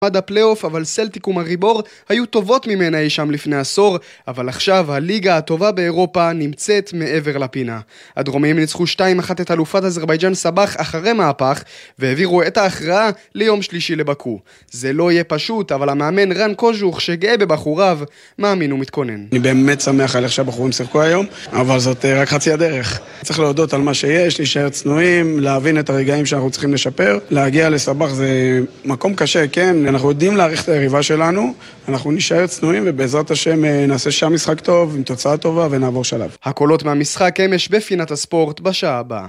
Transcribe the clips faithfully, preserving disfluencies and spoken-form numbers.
עד הפלייאוף, אבל סלטיק ומריבור היו טובות ממנה אי שם לפני עשור, אבל עכשיו הליגה הטובה באירופה נמצאת מעבר לפינה. הדרומיים ניצחו שתיים אחת את אלופת אזרבייג'אן סבח אחרי מהפך, והעבירו את ההכרעה ליום שלישי לבקו. זה לא יהיה פשוט, אבל המאמן רן קוז'וך שגאה בבחוריו, מאמין ומתכונן. אני באמת שמח על איך שהבחורים שיחקו היום, אבל זאת רק חצי הדרך. צריך להודות על מה שיש, להישאר צנועים, להבין את הרגעים שאנחנו צריכים לשפר. להגיע לסבח זה מקום קשה, כן, אנחנו יודעים להעריך את היריבה שלנו, אנחנו נשאר צנועים ובעזרת השם נעשה שם משחק טוב, עם תוצאה טובה ונעבור שלב. הקולות מהמשחק אמש בפינת הספורט בשעה הבאה.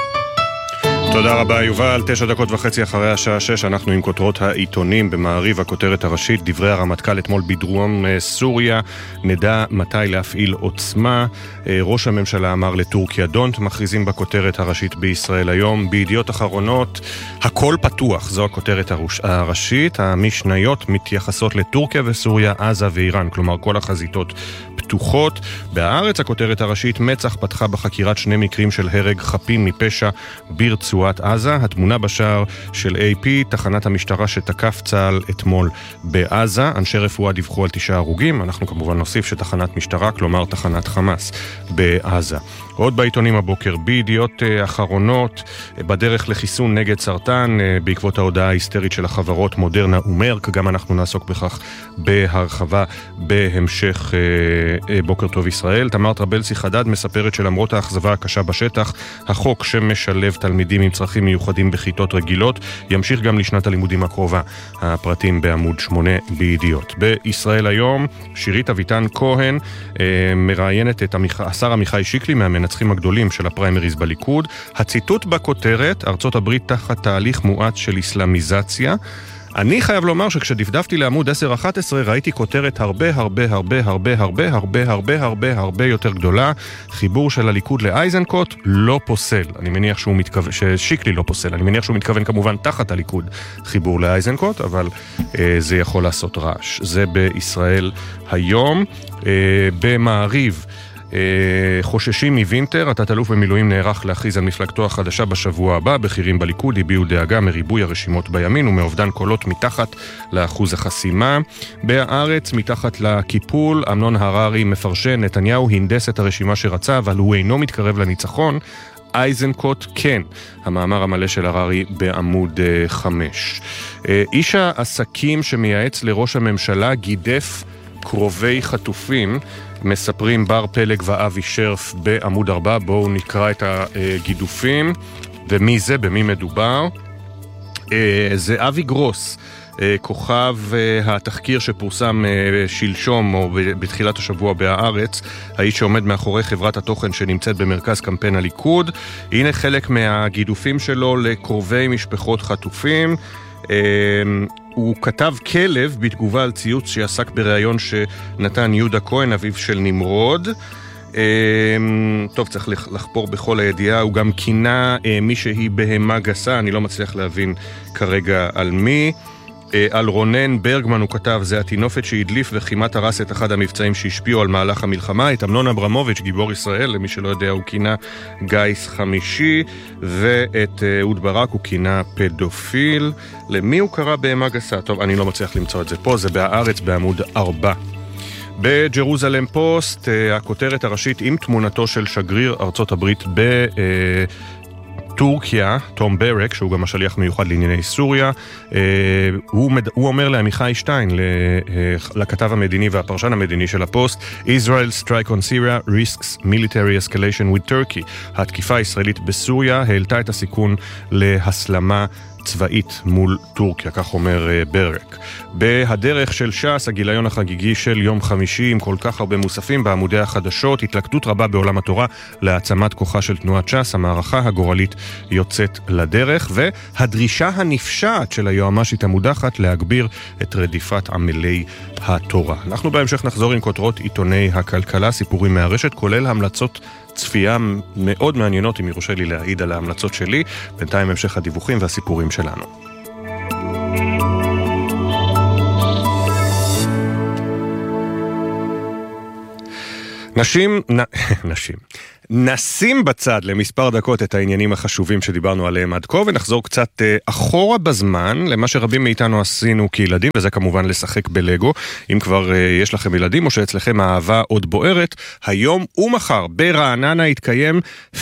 תודה רבה יובל, תשע דקות וחצי אחרי השעה שש, אנחנו עם כותרות העיתונים במעריב. הכותרת הראשית, דברי הרמטכ"ל אתמול בדרום סוריה, נדע מתי להפעיל עוצמה. ראש הממשלה אמר לטורקיה דונט, מכריזים בכותרת הראשית בישראל היום. בידיעות אחרונות, הכל פתוח, זו הכותרת הראשית. המשניות מתייחסות לטורקיה וסוריה, עזה ואיראן, כלומר כל החזיתות פתוחות. בהארץ הכותרת הראשית, מצ"ח פתחה בחקירת שני מקרים של הרג חפים מפשע ברצועת עזה. התמונה בשער של איי פי, תחנת המשטרה שתקף צה"ל אתמול בעזה. אנשי רפואה דיווחו על תשעה הרוגים. אנחנו כמובן נוסיף שתחנת משטרה, כלומר תחנת חמאס בעזה. עוד בעיתונים הבוקר, בידיעות אחרונות, בדרך לחיסון נגד סרטן, בעקבות ההודעה ההיסטרית של החברות מודרנה ומרק, גם אנחנו נעסוק בכך בהרחבה בהמשך בוקר טוב ישראל. תמר טרבלסי חדד מספרת שלמרות האכזבה הקשה בשטח, החוק שמשלב תלמידים עם צרכים מיוחדים בכיתות רגילות ימשיך גם לשנת הלימודים הקרובה. הפרטים בעמוד שמונה בידיעות. בישראל היום, שירית אביטן כהן מראיינת את השר עמיחי שיקלי מהמנצחים הגדולים של הפריימריז בליכוד. הציטוט בכותרת, ארצות הברית תחת תהליך מואץ של איסלאמיזציה. אני חייב לומר שכשדפדפתי לעמוד עשר אחת עשרה ראיתי כותרת הרבה הרבה הרבה הרבה הרבה הרבה הרבה הרבה הרבה יותר גדולה. חיבור של הליכוד לאייזנקוט לא פוסל. אני מניח שהוא מתכוון, ששיקלי לא פוסל. אני מניח שהוא מתכוון כמובן תחת הליכוד חיבור לאייזנקוט, אבל אה, זה יכול לעשות רעש. זה בישראל היום. אה, במעריב חוששים מווינטר, התת-אלוף במילואים נערך להכריז על מפלגתו החדשה בשבוע הבא. בכירים בליכוד הביעו דאגה מריבוי הרשימות בימין ומאובדן קולות מתחת לאחוז החסימה. בהארץ, מתחת לקיפול, אמנון הררי מפרשן, נתניהו הנדס את הרשימה שרצה, אבל הוא אינו מתקרב לניצחון. אייזנקוט כן. המאמר המלא של הררי בעמוד חמש. איש העסקים שמייעץ לראש הממשלה גידף קרובי חטופים, מספרים בר פלג ואבי שרף בעמוד ארבע. בואו נקרא את הגידופים ומי זה, במי מדובר. זה אבי גרוס, כוכב התחקיר שפורסם שלשום או בתחילת השבוע בהארץ, האיש שעומד מאחורי חברת התוכן שנמצאת במרכז קמפיין הליכוד. הנה חלק מהגידופים שלו לקרובי משפחות חטופים. הוא כתב כלב בתגובה על ציוץ שעסק בראיון שנתן יהודה כהן, אביו של נמרוד. טוב, צריך לחפור בכל הידיעה. הוא גם כינה מישהי בהמה גסה, אני לא מצליח להבין כרגע על מי. על רונן ברגמן הוא כתב, זה התינופת שהדליף וכמעט הרס את אחד המבצעים שהשפיעו על מהלך המלחמה. את אמנון אברמוביץ', גיבור ישראל, למי שלא יודע, הוא כינה גייס חמישי, ואת אהוד ברק הוא כינה פדופיל. למי הוא קרא בהמה גסה? טוב, אני לא מצליח למצוא את זה פה, זה בהארץ בעמוד ארבע. בג'רוזלם פוסט, הכותרת הראשית עם תמונתו של שגריר ארצות הברית ב... טורקיה, תום ברק, שהוא גם השליח מיוחד לענייני סוריה, הוא, מד... הוא אומר לעמיחי שטיין, לכתב המדיני והפרשן המדיני של הפוסט, Israel strike on Syria risks military escalation with Turkey. התקיפה הישראלית בסוריה העלתה את הסיכון להסלמה צבאית מול טורקיה, כך אומר ברק. בהדרך של ש"ס, הגיליון החגיגי של יום חמישי עם כל כך הרבה מוספים בעמודי החדשות, התלכדות רבה בעולם התורה להעצמת כוחה של תנועת ש"ס, המערכה הגורלית יוצאת לדרך, והדרישה הנפשעת של היועמ"שית המודחת להגביר את רדיפת עמלי התורה. אנחנו בהמשך נחזור עם כותרות עיתוני הכלכלה, סיפורים מהרשת, כולל המלצות צפייה מאוד מעניינות, אם יורשה לי להעיד על ההמלצות שלי. בינתיים המשך הדיווחים והסיפורים שלנו. נשים, נ... נשים. נשים בצד למספר דקות את העניינים החשובים שדיברנו עליהם עד כה, ונחזור קצת אחורה בזמן למה שרבים מאיתנו עשינו כילדים, וזה כמובן לשחק בלגו. אם כבר יש לכם ילדים או שאצלכם האהבה עוד בוערת, היום ומחר ברעננה יתקיים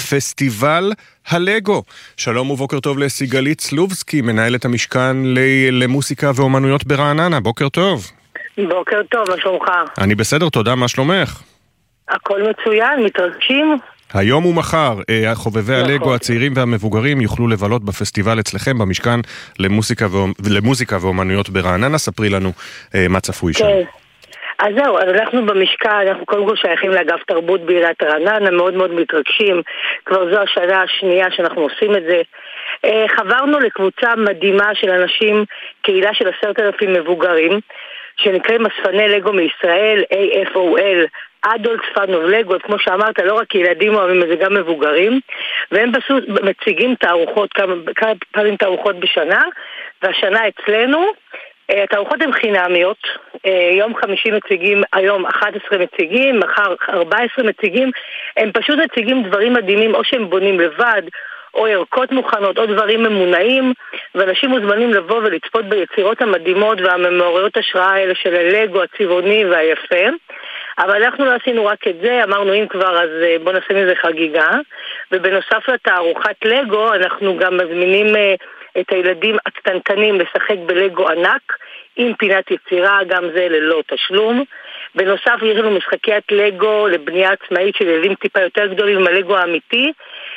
פסטיבל הלגו. שלום ובוקר טוב לסיגלית סלובסקי, מנהלת המשכן למוסיקה ואומנויות ברעננה. בוקר טוב. בוקר טוב, מה שלומך? אני בסדר, תודה, מה שלומך? הכל מצוין, מתרגשים. היום ומחר, חובבי הלגו הצעירים והמבוגרים יוכלו לבלות בפסטיבל אצלכם במשכן למוסיקה, למוסיקה ואומנויות ברעננה. ספרי לנו מה צפוי שם. כן. אז זהו, אז אנחנו במשכן, אנחנו קודם כל שייכים לאגף תרבות בעיריית רעננה, מאוד מאוד מתרגשים. כבר זו השנה השנייה שאנחנו עושים את זה. חברנו לקבוצה מדהימה של אנשים, קהילה של עשרת אלפים מבוגרים, שנקראים אספני לגו מישראל, איי אף או אל, אדולט פאנוב לגו, כמו שאמרת, לא רק ילדים אוהבים את זה, גם מבוגרים, והם פשוט מציגים תערוכות, כמה, כמה פעמים תערוכות בשנה, והשנה אצלנו, התערוכות הן חינמיות, יום חמישי מציגים, היום אחת עשרה מציגים, מחר ארבע עשרה מציגים, הם פשוט מציגים דברים מדהימים, או שהם בונים לבד, או ערכות מוכנות, או דברים ממונעים, ואנשים מוזמנים לבוא ולצפות ביצירות המדהימות והממוריות השראה האלה של הלגו הצבעוני והיפה. אבל אנחנו לא עשינו רק את זה, אמרנו אם כבר אז בוא נעשה מזה חגיגה, ובנוסף לתערוכת לגו אנחנו גם מזמינים את הילדים הקטנטנים לשחק בלגו ענק, עם פינת יצירה, גם זה ללא תשלום. בנוסף יש לנו משחקיית לגו לבנייה עצמאית של ילדים טיפה יותר גדולים עם הלגו האמיתי,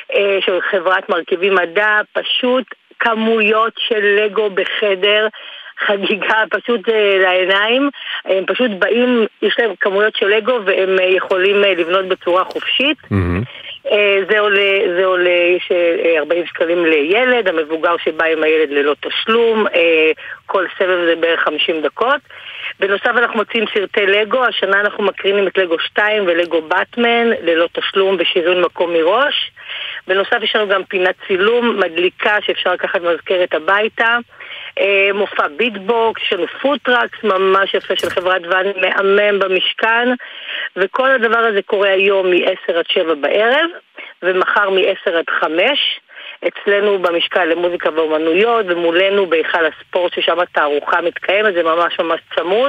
של חברת מרכיבים מדע, פשוט כמויות של לגו בחדר, חגיגה פשוט לעיניים, הם פשוט באים, יש להם כמויות של לגו והם יכולים לבנות בצורה חופשית. Mm-hmm. זה עולה, זה עולה, יש ארבעים שקלים לילד, המבוגר שבא עם הילד ללא תשלום, כל סבב זה בערך חמישים דקות. בנוסף אנחנו מוצאים סרטי לגו, השנה אנחנו מקרינים את לגו שתיים ולגו באטמן ללא תשלום בשריון מקום מראש. בנוסף יש לנו גם פינת צילום מדליקה שאפשר לקחת מזכרת הביתה, מופע ביטבוקס, יש לנו פוטראקס ממש יפה של חברת ואן מאמם במשכן, וכל הדבר הזה קורה היום מ-עשר עד שבע בערב, ומחר מ-עשר עד חמש, אצלנו במשכן למוזיקה ואומנויות, ומולנו בהיכל הספורט ששם התערוכה מתקיימת, זה ממש ממש צמוד,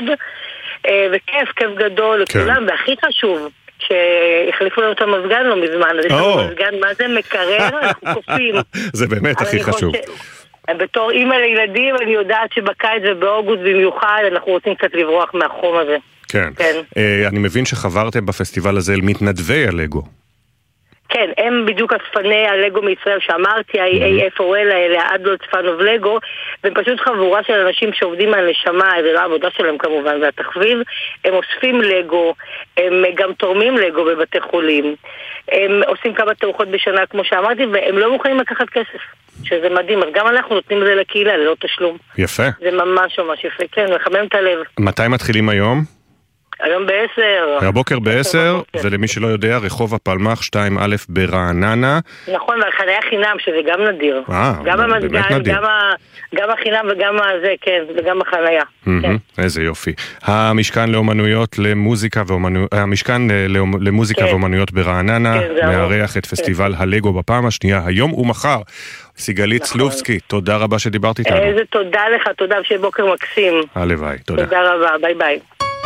וכיף, כיף גדול לכולם, והכי חשוב, שהחליפו לנו את המזגן לא מזמן, אז יש לנו מזגן, מה זה מקרר, אנחנו קופים. זה באמת הכי חשוב. בתור אימא לילדים אני יודעת שבקיץ ובאוגוסט במיוחד אנחנו רוצים קצת לברוח מהחום הזה. כן. אני מבין שחברתם בפסטיבל הזה אל מתנדבי הלגו. כן, הם בדיוק אספני הלגו מישראל שאמרתי, ה-איי אף או אל האלה, אדולט פאנוב לגו, והם פשוט חבורה של אנשים שעובדים על נשמה, זה לא העבודה שלהם כמובן, זה התחביב, הם אוספים לגו, הם גם תורמים לגו בבתי חולים, הם עושים כמה תערוכות בשנה כמו שאמרתי, והם לא מוכנים לקחת כסף, שזה מדהים, אז גם אנחנו נותנים את זה לקהילה, ללא תשלום. יפה. זה ממש ממש יפה, כן, מחמם את הלב. מתי מתחילים היום? היום בעשר. הבוקר בעשר, ולמי שלא יודע, רחוב הפלמח שתיים א' ברעננה. נכון, והחניה חינם, שזה גם נדיר. אה, גם המזגן, גם החינם וגם הזה, כן, וגם החניה. איזה יופי. המשכן לאומנויות למוזיקה ואומנויות, המשכן למוזיקה ואומנויות ברעננה, מארח את פסטיבל הלגו בפעם השנייה, היום ומחר. סיגלית סלובסקי, תודה רבה שדיברת איתנו. איזה תודה לך, תודה שבוקר מקסים. הלוואי, תודה. תודה רבה, ביי ביי.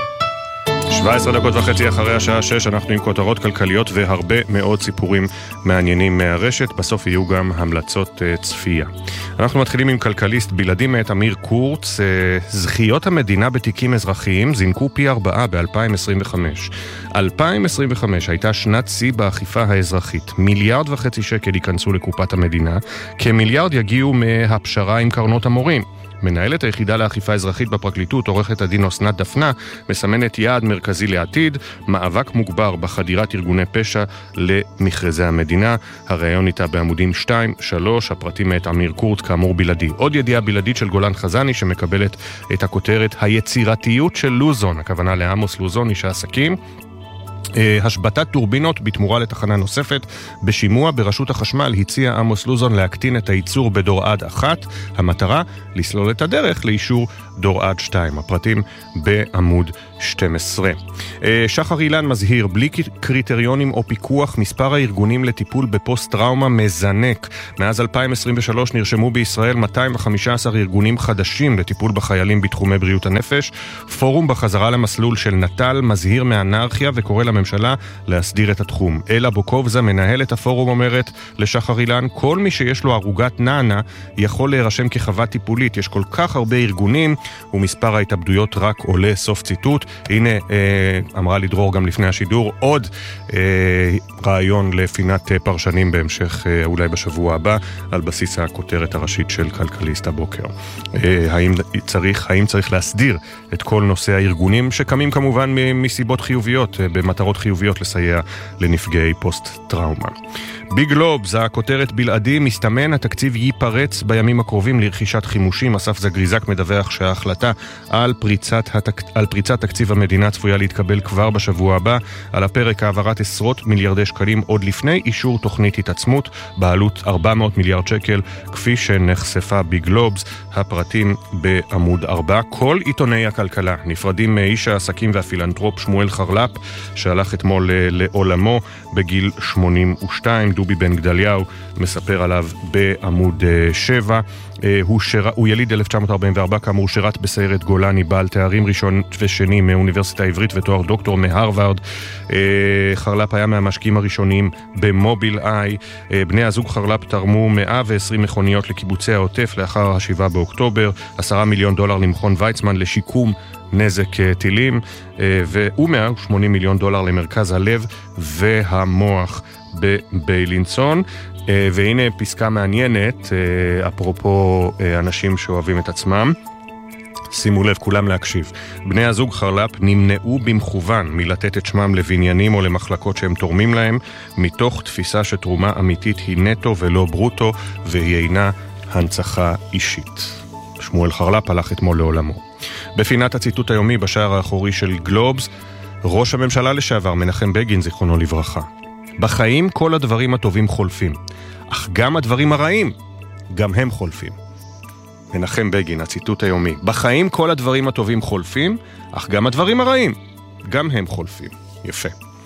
שבע עשרה דקות וחצי אחרי השעה שש, אנחנו עם כותרות כלכליות והרבה מאוד סיפורים מעניינים מהרשת, בסוף יהיו גם המלצות צפייה. אנחנו מתחילים עם כלכליסט בלעדי מאת אמיר קורץ. זכיות המדינה בתיקים אזרחיים זינקו פי ארבעה ב-אלפיים עשרים וחמש. אלפיים עשרים וחמש הייתה שנת שיא באכיפה האזרחית. מיליארד וחצי שקל ייכנסו לקופת המדינה, כמיליארד יגיעו מהפשרה עם קרנות המורים. מנהלת היחידה לאכיפה אזרחית בפרקליטות, עורכת הדין אסנת דפנה, מסמנת יעד מרכזי לעתיד, מאבק מוגבר בחדירת ארגוני פשע למכרזי המדינה. הראיון איתה בעמודים שתיים שלוש, הפרטים מאת אמיר קורץ, כאמור בלעדי. עוד ידיעה בלעדית של גולן חזני שמקבלת את הכותרת היצירתיות של לוזון, הכוונה לעמוס לוזון, איש העסקים. השבתת טורבינות בתמורה לתחנה נוספת. בשימוע ברשות החשמל הציע עמוס לוזון להקטין את הייצור בדור עד אחת. המטרה לסלול את הדרך לאישור דור עד שתיים. הפרטים בעמוד שתים עשרה. שחר אילן מזהיר, בלי קריטריונים או פיקוח, מספר הארגונים לטיפול בפוסט טראומה מזנק. מאז אלפיים עשרים ושלוש נרשמו בישראל מאתיים וחמישה עשר ארגונים חדשים לטיפול בחיילים בתחומי בריאות הנפש. פורום בחזרה למסלול של נטל מזהיר מאנרכיה וקורא לממשלה להסדיר את התחום. אלה בוקובזה, מנהלת הפורום, אומרת לשחר אילן, כל מי שיש לו ערוגת נענה יכול להירשם כחווה טיפולית. יש כל כך הרבה ארגונים ומספר ההתאבדויות רק עולה. סוף ציטוט. הנה, אמרה לי דרור גם לפני השידור, עוד רעיון לפינת פרשנים בהמשך, אולי בשבוע הבא, על בסיס הכותרת הראשית של כלכליסט הבוקר. האם צריך, האם צריך להסדיר את כל נושא הארגונים שקמים כמובן מסיבות חיוביות, במטרות חיוביות לסייע לנפגעי פוסט-טראומה. ביג לובס, הכותרת בלעדי, מסתמן התקציב ייפרץ בימים הקרובים לרכישת חימושים. אסף זגריזק מדווח שההחלטה על פריצת, התק... על פריצת תקציב המדינה צפויה להתקבל כבר בשבוע הבא. על הפרק העברת עשרות מיליארדי שקלים עוד לפני אישור תוכנית התעצמות בעלות ארבע מאות מיליארד שקל, כפי שנחשפה ביג לובס. הפרטים בעמוד ארבע. כל עיתוני הכלכלה נפרדים מאיש העסקים והפילנטרופ שמואל חרל"פ, שהלך אתמול לעולמו בגיל שמונים ושתיים. דובי בן גדליהו מספר עליו בעמוד שבע. הוא, שר... הוא יליד אלף תשע מאות ארבעים וארבע, כאמור שירת בסיירת גולני, בעל תארים ראשון ושני מאוניברסיטה העברית ותואר דוקטור מהרווארד. חרל"פ היה מהמשקיעים הראשונים במוביל איי. בני הזוג חרל"פ תרמו מאה ועשרים מכוניות לקיבוצי העוטף לאחר השבעה באוקטובר, עשרה מיליון דולר למכון ויצמן לשיקום נזק טילים, ו-מאה ושמונים מיליון דולר למרכז הלב והמוח בביילינסון. והנה פסקה מעניינת, אפרופו אנשים שאוהבים את עצמם. שימו לב כולם להקשיב. בני הזוג חרל"פ נמנעו במכוון מלתת את שמם לבניינים או למחלקות שהם תורמים להם, מתוך תפיסה שתרומה אמיתית היא נטו ולא ברוטו, והיא אינה הנצחה אישית. שמואל חרל"פ הלך אתמול לעולמו. בפינת הציטוט היומי בשער האחורי של גלובס, ראש הממשלה לשעבר מנחם בגין זיכרונו לברכה: בחיים כל הדברים הטובים חולפים, אך גם הדברים הרעים, גם הם חולפים. מנחם בגין, הציטוט היומי. בחיים כל הדברים הטובים חולפים, אך גם הדברים הרעים, גם הם חולפים. יפה.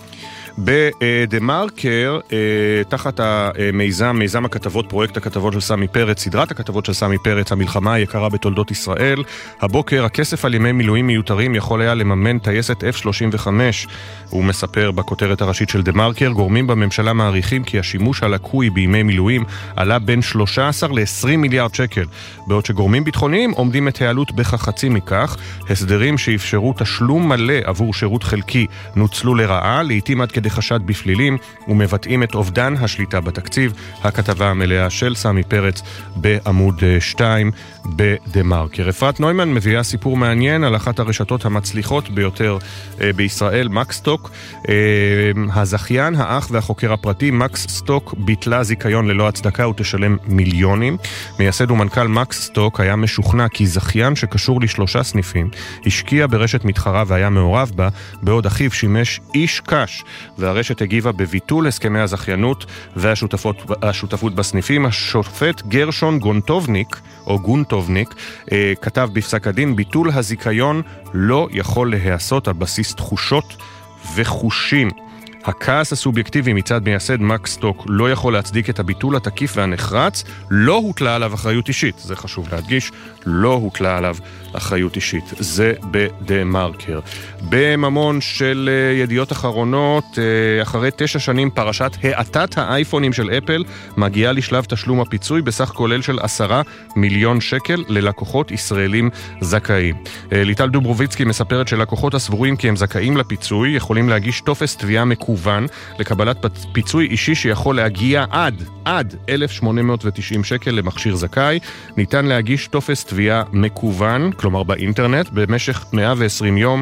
בדה-מרקר, תחת המיזם, מיזם הכתבות, פרויקט הכתבות של סמי פרץ, סדרת הכתבות של סמי פרץ, המלחמה היקרה בתולדות ישראל, הבוקר הכסף על ימי מילואים מיותרים יכול היה לממן טייסת אף שלושים וחמש. הוא מספר בכותרת הראשית של דה-מרקר, גורמים בממשלה מעריכים כי השימוש הלקוי בימי מילואים עלה בין שלושה עשר ל-עשרים מיליארד שקל, בעוד שגורמים ביטחוניים עומדים את העלות בחצי מכך. הסדרים שאפשרו תשלום מלא עבור שירות חלקי נוצלו לרעה, לעתים עד כדי חשד בפלילים, ומבטאים את אובדן השליטה בתקציב. הכתבה המלאה של סמי פרץ בעמוד שתיים בדה-מרקר. אפרת נוימן מביאה סיפור מעניין על אחת הרשתות המצליחות ביותר בישראל, מקסטוק. הזכיין, האח והחוקר הפרטי מקסטוק ביטלה זיכיון ללא הצדקה ותשלם מיליונים. מייסד ומנכ"ל מקסטוק היה משוכנע כי זכיין שקשור לשלושה סניפים השקיע ברשת מתחרה והיה מעורב בה, בעוד אחיו שימש איש קש, והרשת הגיבה בביטול הסכמי הזכיינות והשותפות השותפות בסניפים. השופט גרשון גונטובניק או גונטובניק אה, כתב בפסק הדין: ביטול הזיכיון לא יכול להיעשות על בסיס תחושות וחושים. הכעס הסובייקטיבי מצד מייסד מקסטוק לא יכול להצדיק את הביטול התקיף והנחרץ. לא הוטלה עליו אחריות אישית, זה חשוב להדגיש, לא הוטלה עליו אחריות אישית. זה בדה-מרקר. בממון של ידיעות אחרונות, אחרי תשע שנים פרשת האטת האייפונים של אפל מגיעה לשלב תשלום הפיצוי בסך כולל של עשרה מיליון שקל ללקוחות ישראלים זכאים. ליטל דוברוביצקי מספרת שלקוחות הסבורים כי הם זכאים לפיצוי יכולים להגיש טופס תביעה מקוון לקבלת פיצוי אישי שיכול להגיע עד עד אלף שמונה מאות ותשעים שקל למכשיר זכאי. ניתן להגיש טופס תביעה מקוון, כלומר באינטרנט, במשך מאה ועשרים יום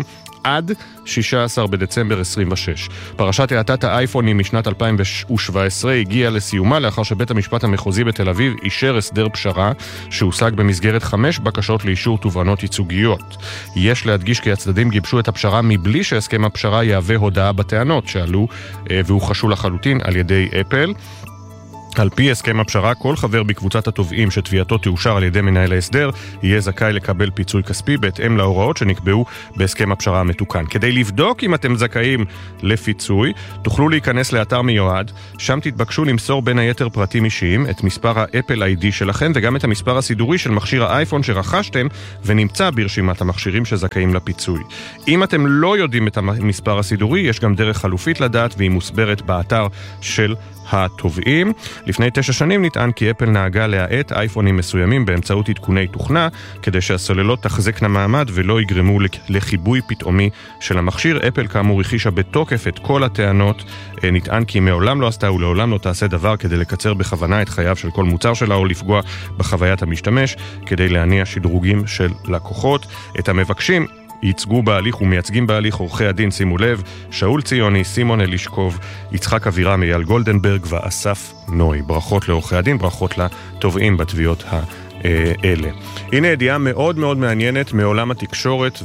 עד שישה עשר בדצמבר עשרים ושש. פרשת האטת האייפונים משנת אלפיים שבע עשרה הגיעה לסיומה לאחר שבית המשפט המחוזי בתל אביב אישר הסדר פשרה שהושג במסגרת חמש בקשות לאישור תובענות ייצוגיות. יש להדגיש כי הצדדים גיבשו את הפשרה מבלי שהסכם הפשרה יהווה הודעה בטענות שעלו והוחשו לחלוטין על ידי אפל. על פי הסכם הפשרה, כל חבר בקבוצת התובעים שתביעתו תאושר על ידי מנהל ההסדר יהיה זכאי לקבל פיצוי כספי בהתאם להוראות שנקבעו בהסכם הפשרה המתוקן. כדי לבדוק אם אתם זכאים לפיצוי, תוכלו להיכנס לאתר מיועד, שם תתבקשו למסור בין היתר פרטים אישיים, את מספר האפל איי די שלכם וגם את המספר הסידורי של מכשיר האייפון שרכשתם ונמצא ברשימת המכשירים שזכאים לפיצוי. אם אתם לא יודעים את המספר הסידורי, יש גם דרך חלופית לדעת והיא מוסברת באתר של התובעים. לפני תשע שנים נטען כי אפל נהגה להאט אייפונים מסוימים באמצעות עדכוני תוכנה, כדי שהסוללות תחזקנה מעמד ולא יגרמו לחיבוי פתאומי של המכשיר. אפל כאמור הכחישה בתוקף את כל הטענות, נטען כי מעולם לא עשתה ולעולם לא תעשה דבר כדי לקצר בכוונה את חייו של כל מוצר שלה או לפגוע בחוויית המשתמש, כדי להניע שדרוגים של לקוחות. את המבקשים ייצגו בהליך ומייצגים בהליך עורכי הדין, שימו לב, שאול ציוני, סימון אלישקוב, יצחק אבירם, אייל גולדנברג ואסף נוי. ברכות לעורכי הדין, ברכות לתובעים בתביעות האלה. הנה ידיעה מאוד מאוד מעניינת מעולם התקשורת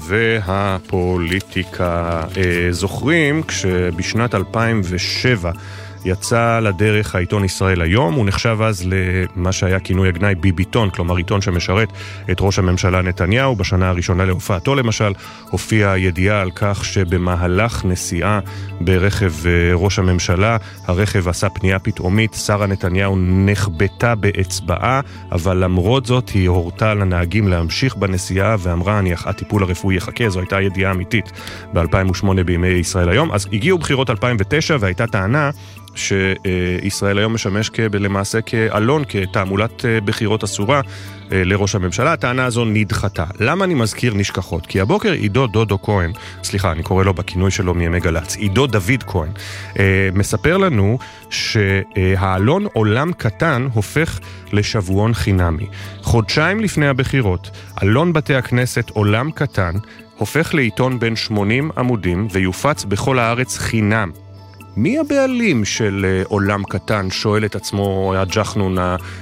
והפוליטיקה. זוכרים כשבשנת אלפיים ושבע יצא לדרך העיתון ישראל היום, הוא נחשב אז למה שהיה כינוי הגנאי ביביטון, כלומר עיתון שמשרת את ראש הממשלה נתניהו. בשנה הראשונה להופעתו למשל הופיעה ידיעה על כך שבמהלך נסיעה ברכב ראש הממשלה, הרכב עשה פנייה פתאומית, שרה נתניהו נחבטה באצבעה, אבל למרות זאת היא הורתה לנהגים להמשיך בנסיעה ואמרה, אני הטיפול הרפואי יחכה. זו הייתה ידיעה אמיתית ב-אלפיים ושמונה בימי ישראל היום. אז הגיעו בחירות אלפיים ותשע והייתה טענה שישראל היום משמש למעשה כאלון, כתעמולת בחירות אסורה לראש הממשלה. הטענה הזו נדחתה. למה אני מזכיר נשכחות? כי הבוקר עידו דודו כהן, סליחה, אני קורא לו בכינוי שלו מימי גלץ, עידו דוד כהן, מספר לנו שהאלון עולם קטן הופך לשבועון חינמי. חודשיים לפני הבחירות, אלון בתי הכנסת עולם קטן הופך לעיתון בין שמונים עמודים ויופץ בכל הארץ חינם. מי הבעלים של עולם קטן? שואל את עצמו הג'חנון,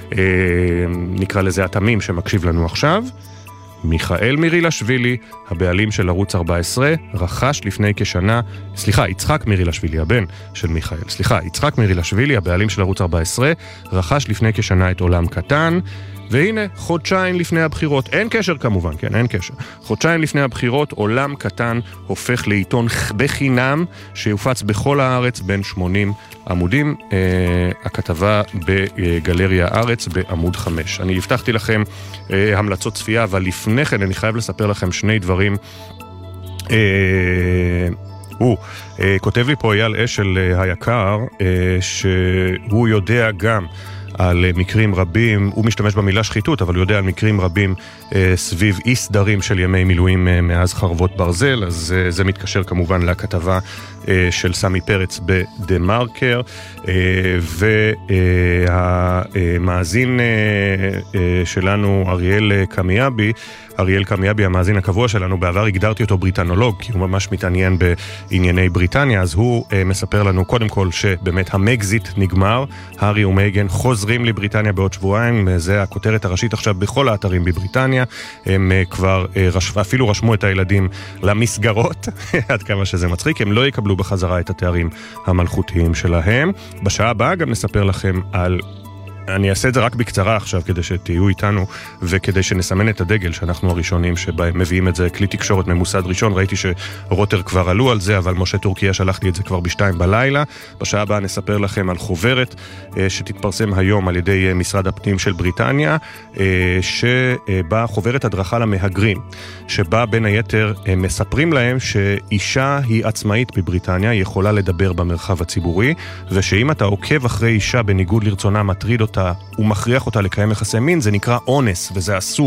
נקרא לזה התמים שמקשיב לנו עכשיו. מיכאל מירילשווילי, הבעלים של ערוץ ארבע עשרה, רכש לפני כשנה, סליחה, יצחק מירילשווילי, הבן של מיכאל, סליחה, יצחק מירילשווילי, הבעלים של ערוץ ארבע עשרה, רכש לפני כשנה את עולם קטן, והנה, חודשיים לפני הבחירות, אין קשר כמובן, כן, אין קשר. חודשיים לפני הבחירות, עולם קטן הופך לעיתון בחינם, שיופץ בכל הארץ בין שמונים עמודים. אה, הכתבה בגלריה הארץ בעמוד חמש. אני הבטחתי לכם אה, המלצות צפייה, אבל לפני כן אני חייב לספר לכם שני דברים. אה, הוא, אה, כותב לי פה אייל אשל אה, היקר, אה, שהוא יודע גם על מקרים רבים, הוא משתמש במילה שחיתות, אבל הוא יודע על מקרים רבים אה, סביב אי סדרים של ימי מילואים אה, מאז חרבות ברזל, אז אה, זה מתקשר כמובן לכתבה אה, של סמי פרץ בדה מרקר, אה, והמאזין אה, אה, שלנו, אריאל קמיאבי, אריאל קמיאבי, המאזין הקבוע שלנו, בעבר הגדרתי אותו בריטנולוג, כי הוא ממש מתעניין בענייני בריטניה, אז הוא אה, מספר לנו קודם כל שבאמת המגזיט נגמר, הארי ומייגן חוזרים לבריטניה בעוד שבועיים, זה הכותרת הראשית עכשיו בכל האתרים בבריטניה, הם אה, כבר אה, רש... אפילו רשמו את הילדים למסגרות, עד כמה שזה מצחיק, הם לא יקבלו בחזרה את התארים המלכותיים שלהם. בשעה הבאה גם נספר לכם על... אני אעשה את זה רק בקצרה עכשיו כדי שתהיו איתנו וכדי שנסמן את הדגל שאנחנו הראשונים שבהם מביאים את זה, כלי תקשורת ממוסד ראשון. ראיתי שרוטר כבר עלו על זה, אבל משה טורקיה שלח לי את זה כבר בשתיים בלילה. בשעה הבאה נספר לכם על חוברת שתתפרסם היום על ידי משרד הפנים של בריטניה, שבה חוברת הדרכה למהגרים, שבה בין היתר מספרים להם שאישה היא עצמאית בבריטניה, היא יכולה לדבר במרחב הציבורי, ושאם אתה עוקב אחרי אישה בניגוד לרצונה, מטריד אותה ומכריח אותה לקיים יחסי מין, זה נקרא אונס, וזה אסור.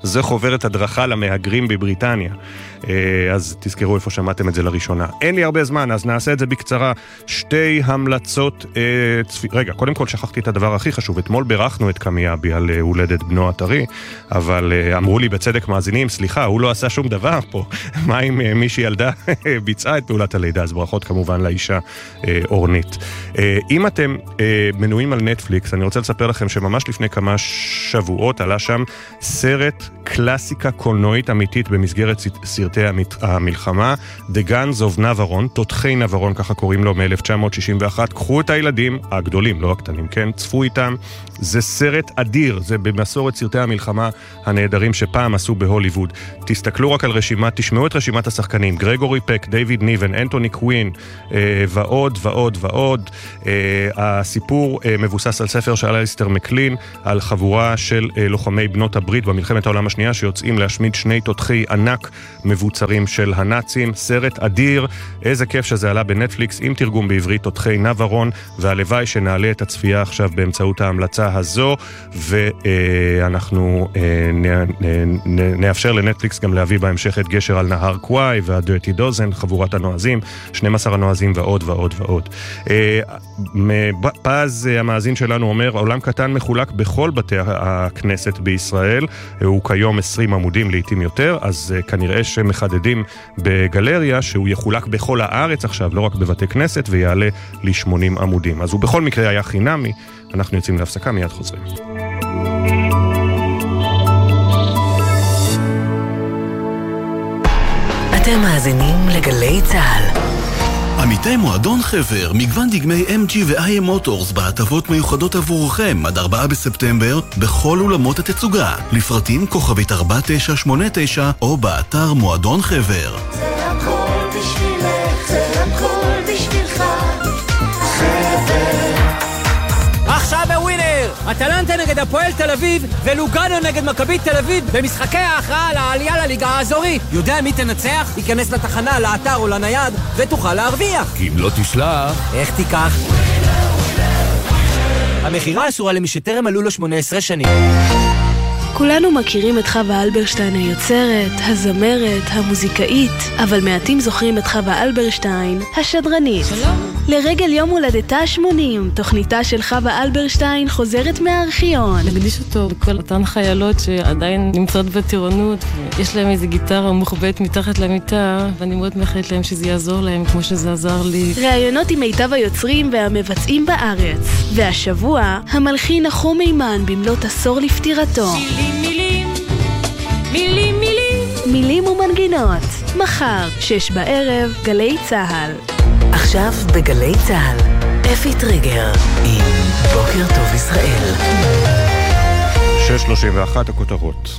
זה חוברת הדרכה למהגרים בבריטניה. אז תזכרו איפה שמעתם את זה לראשונה. אין לי הרבה זמן, אז נעשה את זה בקצרה. שתי המלצות... צפ... רגע, קודם כל שכחתי את הדבר הכי חשוב. אתמול בירכנו את קמיאבי על הולדת בנו הטרי, אבל אמרו לי בצדק מאזינים, סליחה, הוא לא עשה שום דבר פה. מה אם מי שילדה ביצעה את פעולת הלידה? אז ברכות כמובן לאישה אורנית. אם אתם מנויים על נטפליקס, אני רוצה לספר לכם שממש לפני כמה שבועות עלה שם סרט קלאסיקה קולנועית אמיתית במסגרת סרטי המלחמה, The Guns of Navarone, תותחי נברון, ככה קוראים לו, מ-אלף תשע מאות שישים ואחת. קחו את הילדים, הגדולים, לא הקטנים, כן? צפו איתם. זה סרט אדיר, זה במסורת סרטי המלחמה הנהדרים שפעם עשו בהוליווד. תסתכלו רק על רשימה, תשמעו את רשימת השחקנים, גרגורי פק, דיוויד ניבן, אנטוני קווין, אה, ועוד ועוד ועוד. אה, הסיפור אה, מבוסס על ספר של אליסטר מקלין, על חבורה של אה, לוחמי בנות הברית במלחמת העולם השנייה, שיוצאים להשמיד שני תותחי ענק מבוצרים של הנאצים. סרט אדיר, איזה כיף שזה עלה בנטפליקס, עם תרגום בעברית, תותחי נברון, והלוואי שנעלה את הצפייה עכשיו באמצעות ההמלצה הזו, ואנחנו נאפשר לנטפליקס גם להביא בהמשך את גשר על נהר קוואי והדירטי דוזן, חבורת הנועזים, שנים עשר הנועזים ועוד ועוד ועוד. פז המאזין שלנו אומר, העולם קטן מחולק בכל בתי הכנסת בישראל, הוא כיום עשרים עמודים לעתים יותר, אז כנראה שמחדדים בגלריה שהוא יחולק בכל הארץ עכשיו, לא רק בבתי כנסת, ויעלה ל-שמונים עמודים. אז הוא בכל מקרה היה חינמי. אנחנו יוצאים להפסקה, מיד חוזרים. אתם מאזינים לגלי צהל. עמיתי מועדון חבר, מגוון דגמי אם ג'י ו-איי אם מוטורס בהטבות מיוחדות עבורכם עד ארבעה בספטמבר בכל אולמות התצוגה. לפרטים כוכבית ארבע תשע שמונה תשע או באתר מועדון חבר. זה הכל בשבילך, זה הכל בשבילך, חבר. עכשיו בווינר! אטלנטה נגד הפועל תל אביב ולוגאנו נגד מכבי תל אביב במשחקי ההכרעה על העלייה לליגה האזורית. יודע מי תנצח? ייכנס לתחנה, לאתר או לנייד ותוכל להרוויח. כי אם לא תשלח... איך תיקח? המחירה אסורה למי שטרם מלאו לו שמונה עשרה שנים. כולנו מכירים את חווה אלברשטיין היוצרת, הזמרת, המוזיקאית, אבל מעטים זוכרים את חווה אלברשטיין, השדרנית. שלום. לרגל יום הולדתה ה-שמונים, תוכניתה של חווה אלברשטיין חוזרת מהארכיון. נקדיש אותו לכל אותן חיילות שעדיין נמצאות בטירונות, יש להם איזו גיטרה מוחבאת מתחת למיטה, ואני מאוד מאחלת להם שזה יעזור להם כמו שזה עזר לי. ראיונות עם מיטב היוצרים והמבצעים בארץ. והשבוע, המלחין נחום מימן במלאת עשור לפטירתו. מילים, מילים, מילים, מילים. מילים ומנגינות. מחר, שש בערב, גלי צהל. עכשיו בגלי צהל, אפי טריגר עם בוקר טוב ישראל. שש שלושים ואחת הכותרות.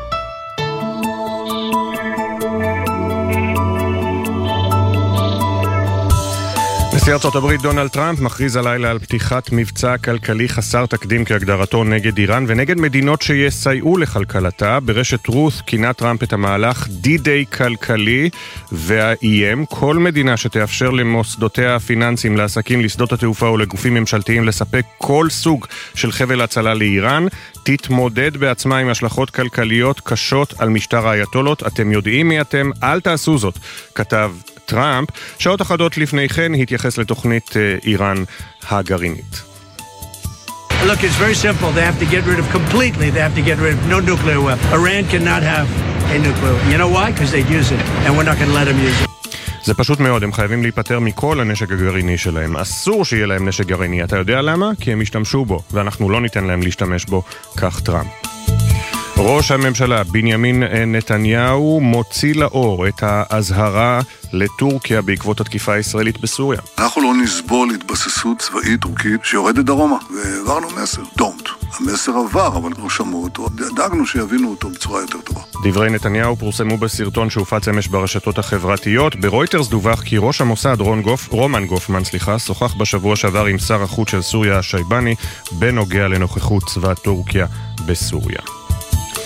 נשיא ארצות הברית דונלד טראמפ מכריז הלילה על פתיחת מבצע כלכלי חסר תקדים כהגדרתו נגד איראן ונגד מדינות שיסייעו לכלכלתה. ברשת רות כינה טראמפ את המהלך די-דיי כלכלי והאיים כל מדינה שתאפשר למוסדותיה הפיננסיים, לעסקים, לשדות התעופה ולגופים ממשלתיים לספק כל סוג של חבל הצלה לאיראן תתמודד בעצמה עם השלכות כלכליות קשות על משטר האייתולות. אתם יודעים מי אתם, אל תעשו זאת, כתב טראמפ. שעות אחדות לפני כן התייחס לתוכנית איראן הגרעינית. Look, it's very simple. They have to get rid of completely. They have to get rid of no nuclear weapon. Iran cannot have a nuclear weapon. You know why? Because they'd use it, and we're not going to let them use it. זה פשוט מאוד, הם חייבים להיפטר מכל הנשק הגרעיני שלהם. אסור שיהיה להם נשק גרעיני. אתה יודע למה? כי הם השתמשו בו, ואנחנו לא ניתן להם להשתמש בו, כך טראמפ. ראש הממשלה בנימין נתניהו מוציא לאור את ההזהרה לטורקיה בעקבות התקיפה הישראלית בסוריה. אנחנו לא נסבול התבססות צבאית טורקית שיורדת דרומה, והעברנו מסר, don't. המסר עבר, אבל לא שמעו אותו, דאגנו שיבינו אותו בצורה יותר טובה. דברי נתניהו פורסמו בסרטון שהופץ אמש ברשתות החברתיות. ברויטרס דווח כי ראש המוסד רון גוף, רומן גופמן, סליחה, שוחח בשבוע שעבר עם שר החוץ של סוריה השייבני בנוגע לנוכחות צבא טורקיה בסוריה.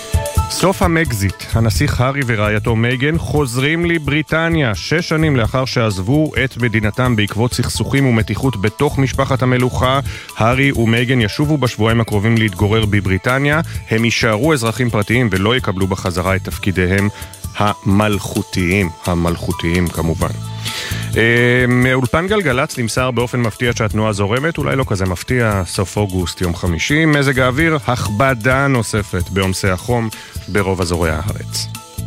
סוף המקזיט, הנסיך הארי ורעייתו מייגן חוזרים לבריטניה שש שנים לאחר שעזבו את מדינתם בעקבות סכסוכים ומתיחות בתוך משפחת המלוכה. הארי ומייגן ישובו בשבועיים הקרובים להתגורר בבריטניה. הם יישארו אזרחים פרטיים ולא יקבלו בחזרה את תפקידיהם המלכותיים, המלכותיים כמובן. מאולפן גלגלץ נמסר באופן מפתיע שהתנועה זורמת, אולי לא כזה מפתיע, סוף אוגוסט יום חמישי. מזג האוויר, הכבדה נוספת בעומסי החום ברוב אזורי הארץ.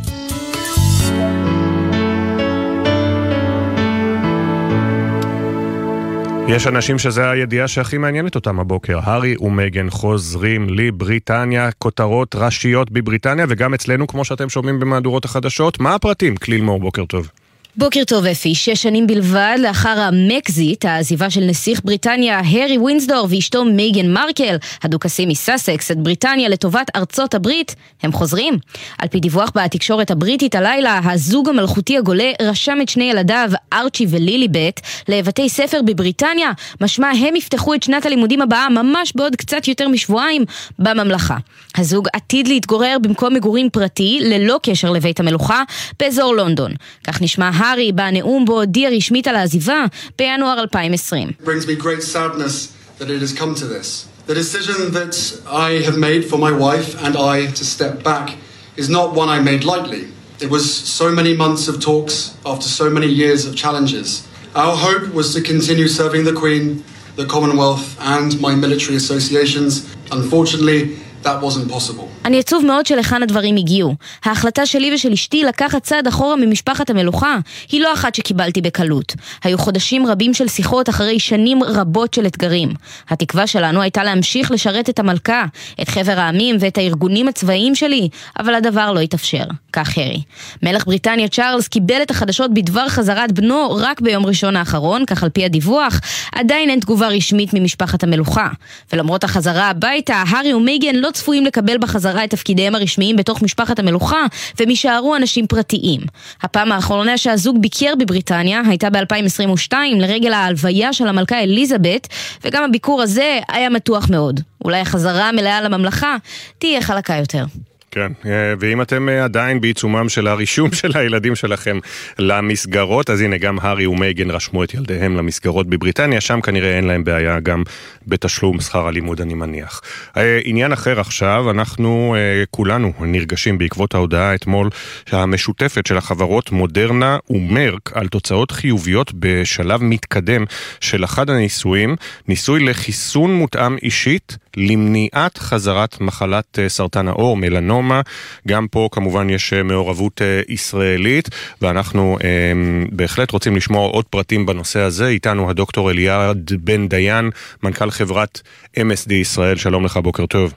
יש אנשים שזה הידיעה שהכי מעניינת אותם הבוקר. הארי ומייגן חוזרים לבריטניה, כותרות ראשיות בבריטניה וגם אצלנו כמו שאתם שומעים במהדורות החדשות. מה הפרטים? כליל מור, בוקר טוב. בוקר טוב אפי, שש שנים בלבד לאחר המקזיט, העזיבה של נסיך בריטניה הארי ווינסדור ואשתו מייגן מרקל, הדוכסים מסאסקס את בריטניה לטובת ארצות הברית, הם חוזרים. על פי דיווח בתקשורת הבריטית הלילה, הזוג המלכותי הגולה רשם את שני ילדיו, ארצ'י וליליבט, לבתי ספר בבריטניה, משמע הם יפתחו את שנת הלימודים הבאה ממש בעוד קצת יותר משבועיים בממלכה. הזוג עתיד להתגורר במקום מגורים פרטי, ללא קשר לבית המלוכה, באזור לונדון. כך נשמע הארי בנאום בו הודיע רשמית על העזיבה בינואר אלפיים עשרים. brings me great sadness that it has come to this. The decision that I have made for my wife and I to step back is not one I made lightly. It was so many months of talks after so many years of challenges. Our hope was to continue serving the Queen, the Commonwealth and my military associations. Unfortunately, that wasn't possible. אני עצוב מאוד שלכאן הדברים הגיעו. ההחלטה שלי ושל אשתי לקחת צעד אחורה ממשפחת המלוכה היא לא אחת שקיבלתי בקלות. היו חודשים רבים של שיחות אחרי שנים רבות של אתגרים. התקווה שלנו הייתה להמשיך לשרת את המלכה, את חבר העמים ואת הארגונים הצבאיים שלי, אבל הדבר לא התאפשר. כך הארי. מלך בריטניה צ'ארלס קיבל את החדשות בדבר חזרת בנו רק ביום ראשון האחרון, כך על פי הדיווח, עדיין אין תגובה רשמית ממשפחת המלוכה. ולמרות החזרה הביתה, הארי ומייגן לא צפויים לקבל בחזרה את תפקידיהם הרשמיים בתוך משפחת המלוכה, והם יישארו אנשים פרטיים. הפעם האחרונה שהזוג ביקר בבריטניה הייתה ב-אלפיים עשרים ושתיים לרגל ההלוויה של המלכה אליזבת, וגם הביקור הזה היה מתוח מאוד. אולי החזרה המלאה לממלכה תהיה חלקה יותר. כן, ואם אתם עדיין בעיצומם של הרישום של הילדים שלכם למסגרות, אז הנה גם הארי ומייגן רשמו את ילדיהם למסגרות בבריטניה, שם כנראה אין להם בעיה גם בתשלום שכר הלימוד אני מניח. עניין אחר עכשיו, אנחנו כולנו נרגשים בעקבות ההודעה אתמול המשותפת של החברות מודרנה ומרק על תוצאות חיוביות בשלב מתקדם של אחד הניסויים, ניסוי לחיסון מותאם אישית למניעת חזרת מחלת סרטן העור, מלנומה. גם פה כמובן יש מעורבות ישראלית, ואנחנו אה, בהחלט רוצים לשמוע עוד פרטים בנושא הזה. איתנו הדוקטור אליעד בן דיין, מנכ"ל חברת אם אס די ישראל. שלום לך, בוקר טוב.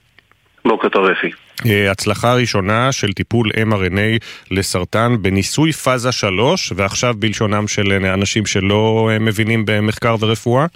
בוקר טוב אפי. הצלחה ראשונה של טיפול אם אר אן איי לסרטן בניסוי פאזה שלוש, ועכשיו בלשונם של אנשים שלא מבינים במחקר ורפואה.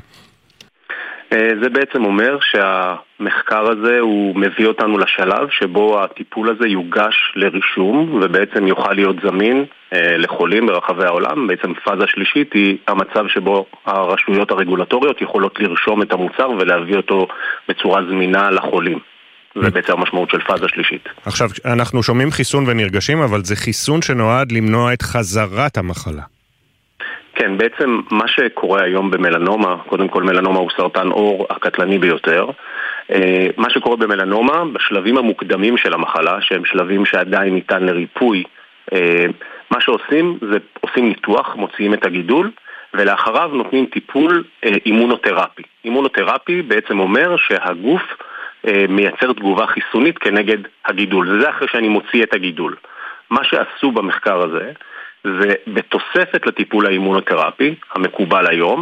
זה בעצם אומר שהמחקר הזה הוא מביא אותנו לשלב שבו הטיפול הזה יוגש לרישום ובעצם יוכל להיות זמין לחולים ברחבי העולם. בעצם פאזה שלישית היא המצב שבו הרשויות הרגולטוריות יכולות לרשום את המוצר ולהביא אותו בצורה זמינה לחולים. זה בעצם המשמעות של פאזה שלישית. עכשיו, אנחנו שומעים חיסון ונרגשים, אבל זה חיסון שנועד למנוע את חזרת המחלה. כן, בעצם מה שקורה היום במלנומה, קודם כל מלנומה הוא סרטן עור הקטלני ביותר. מה שקורה במלנומה, בשלבים המוקדמים של המחלה, שהם שלבים שעדיין ניתן לריפוי, מה שעושים זה עושים ניתוח, מוציאים את הגידול, ולאחריו נותנים טיפול אימונותרפי. אימונותרפי בעצם אומר שהגוף מייצר תגובה חיסונית כנגד הגידול. וזה אחרי שאני מוציא את הגידול. מה שעשו במחקר הזה, זה בתוספת לטיפול האימונותרפי המקובל היום,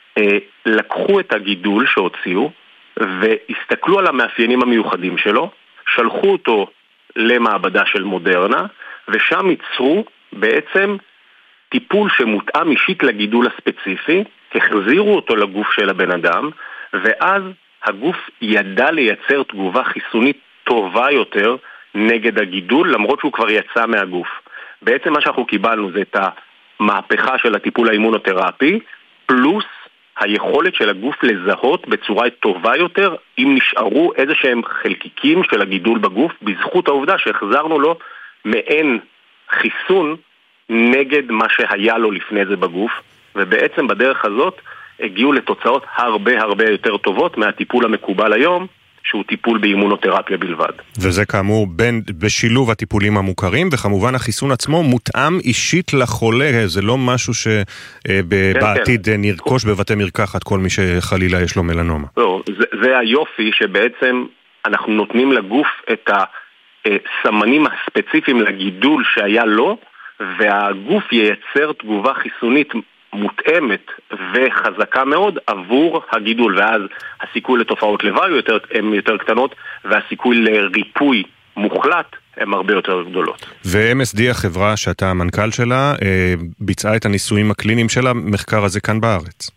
לקחו את הגידול שהוציאו והסתכלו על המאפיינים המיוחדים שלו, שלחו אותו למעבדה של מודרנה, ושם ייצרו בעצם טיפול שמותאם אישית לגידול הספציפי, החזירו אותו לגוף של הבן אדם, ואז הגוף ידע לייצר תגובה חיסונית טובה יותר נגד הגידול, למרות שהוא כבר יצא מהגוף. בעצם מה שאנחנו קיבלנו זה את המהפכה של הטיפול האימונותרפי, פלוס היכולת של הגוף לזהות בצורה טובה יותר אם נשארו איזה שהם חלקיקים של הגידול בגוף, בזכות העובדה שהחזרנו לו מעין חיסון נגד מה שהיה לו לפני זה בגוף, ובעצם בדרך הזאת הגיעו לתוצאות הרבה הרבה יותר טובות מהטיפול המקובל היום, שהוא טיפול באימונותרפיה בלבד. וזה כאמור בין, בשילוב הטיפולים המוכרים, וכמובן החיסון עצמו מותאם אישית לחולה, זה לא משהו שבעתיד כן, כן. נרכוש בבתי מרקחת כל מי שחלילה יש לו מלנומה. לא, זה, זה היופי שבעצם אנחנו נותנים לגוף את הסמנים הספציפיים לגידול שהיה לו, והגוף ייצר תגובה חיסונית מותאמת וחזקה מאוד עבור הגידול, ואז הסיכוי לתופעות לוואי יותר, הן יותר קטנות, והסיכוי לריפוי מוחלט הן הרבה יותר גדולות. ו-אם אס די, החברה שאתה המנכ"ל שלה, ביצעה את הניסויים הקליניים של המחקר הזה כאן בארץ.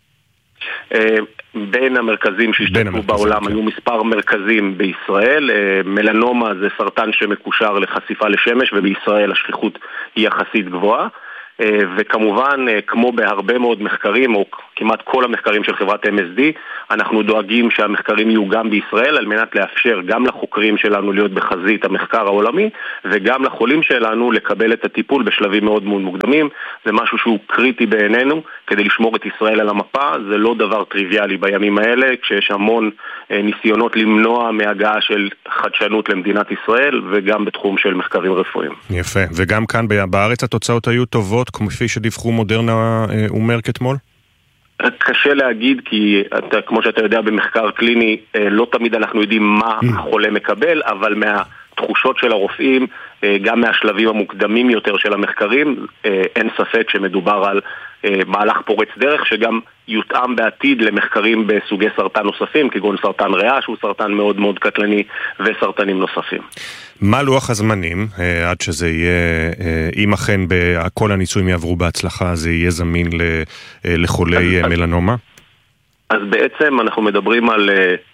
בין המרכזים שהשתתפו בעולם היו מספר מרכזים בישראל. מלנומה זה סרטן שמקושר לחשיפה לשמש, ובישראל השכיחות היא יחסית גבוהה. וכמובן, כמו בהרבה מאוד מחקרים, או כמעט כל המחקרים של חברת אם אס די, אנחנו דואגים שהמחקרים יהיו גם בישראל, על מנת לאפשר גם לחוקרים שלנו להיות בחזית המחקר העולמי, וגם לחולים שלנו לקבל את הטיפול בשלבים מאוד מאוד מוקדמים. זה משהו שהוא קריטי בעינינו, כדי לשמור את ישראל על המפה. זה לא דבר טריוויאלי בימים האלה, כשיש המון ניסיונות למנוע מהגעה של חדשנות למדינת ישראל, וגם בתחום של מחקרים רפואיים. יפה, וגם כאן בארץ התוצאות היו טובות, כפי שדיווחו מודרנה ומרק אתמול? קשה להגיד, כי אתה, כמו שאתה יודע במחקר קליני, לא תמיד אנחנו יודעים מה החולה מקבל, אבל מהתחושות של הרופאים, גם מהשלבים המוקדמים יותר של המחקרים, אין ספק שמדובר על מהלך פורץ דרך, שגם יותאם בעתיד למחקרים בסוגי סרטן נוספים, כגון סרטן ריאה, שהוא סרטן מאוד מאוד קטלני, וסרטנים נוספים. מה לוח הזמנים, עד שזה יהיה, אם אכן כל הניסויים יעברו בהצלחה, זה יהיה זמין לחולי מלנומה? אז בעצם אנחנו מדברים על,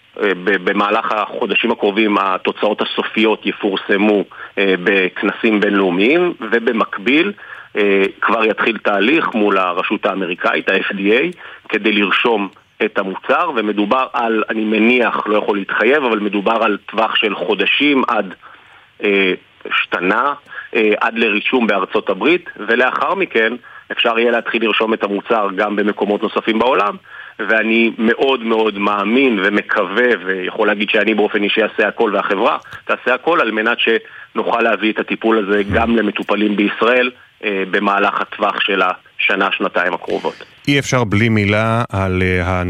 במהלך החודשים הקרובים, התוצאות הסופיות יפורסמו בכנסים בינלאומיים, ובמקביל כבר יתחיל תהליך מול הרשות האמריקאית, ה-אף די איי, כדי לרשום את המוצר, ומדובר על, אני מניח, לא יכול להתחייב, אבל מדובר על טווח של חודשים עד אה, שנה, אה, עד לרישום בארצות הברית, ולאחר מכן אפשר יהיה להתחיל לרשום את המוצר גם במקומות נוספים בעולם, ואני מאוד מאוד מאמין ומקווה, ויכול להגיד שאני באופן אישי אעשה הכל, והחברה תעשה הכל, על מנת שנוכל להביא את הטיפול הזה גם למטופלים בישראל, במהלך הטווח של השנה, שנתיים הקרובות. אי אפשר בלי מילה על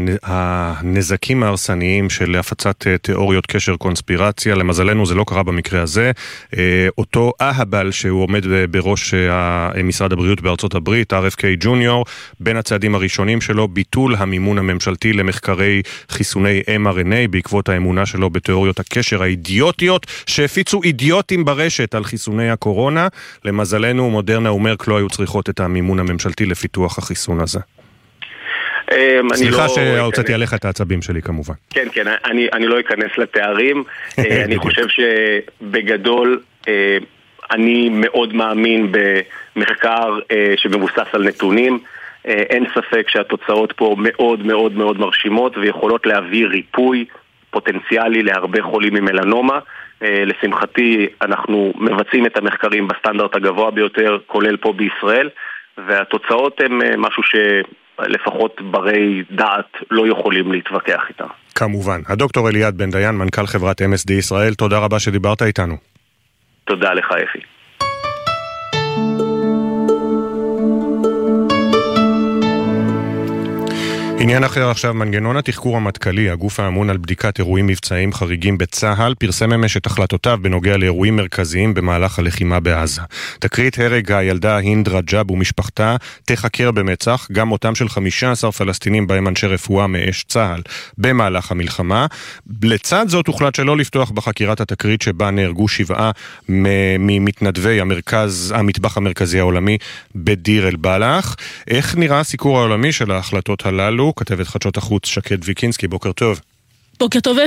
הנזקים ההרסניים של הפצת תיאוריות קשר קונספירציה. למזלנו זה לא קרה במקרה הזה. אותו אהבל שהוא עומד בראש משרד הבריאות בארצות הברית, אר אף קיי ג'וניור, בין הצעדים הראשונים שלו, ביטול המימון הממשלתי למחקרי חיסוני אם אר אן איי, בעקבות האמונה שלו בתיאוריות הקשר האידיוטיות, שהפיצו אידיוטים ברשת על חיסוני הקורונה. למזלנו מודרנה ומרק לא היו צריכות את המימון הממשלתי לפיתוח החיסון הזה. סליחה שהוצאתי עליך את העצבים שלי כמובן. כן, כן, אני, אני לא אכנס לתארים. אני חושב שבגדול אני מאוד מאמין במחקר שמבוסס על נתונים. אין ספק שהתוצאות פה מאוד מאוד מאוד מרשימות, ויכולות להביא ריפוי פוטנציאלי להרבה חולים עם מלנומה. לשמחתי אנחנו מבצעים את המחקרים בסטנדרט הגבוה ביותר, כולל פה בישראל, והתוצאות הן משהו שלפחות ברי דעת לא יכולים להתווכח איתם. כמובן. הדוקטור אליעד בן דיין, מנכ"ל חברת אם אס די ישראל, תודה רבה שדיברת איתנו. תודה לך אפי. עניין אחר עכשיו, מנגנון התחקור המטכ"לי, הגוף האמון על בדיקת אירועים מבצעיים חריגים בצה"ל, פרסם אמש את החלטותיו בנוגע לאירועים מרכזיים במהלך הלחימה בעזה. תקרית הרג הילדה הינד רג'אב ומשפחתה תחקר במצח גם אותם של חמישה עשר פלסטינים בהם אנשי רפואה מאש צה"ל במהלך המלחמה. לצד זאת הוחלט שלא לפתוח בחקירת התקרית שבה נהרגו שבעה ממתנדבי המרכז, המטבח המרכזי העולמי בדיר אל בלח. איך נראה הסיקור העולמי של ההחלטות הללו? כתבת חדשות החוץ שקד ויקינסקי, בוקר טוב. בוקר טוב אפי.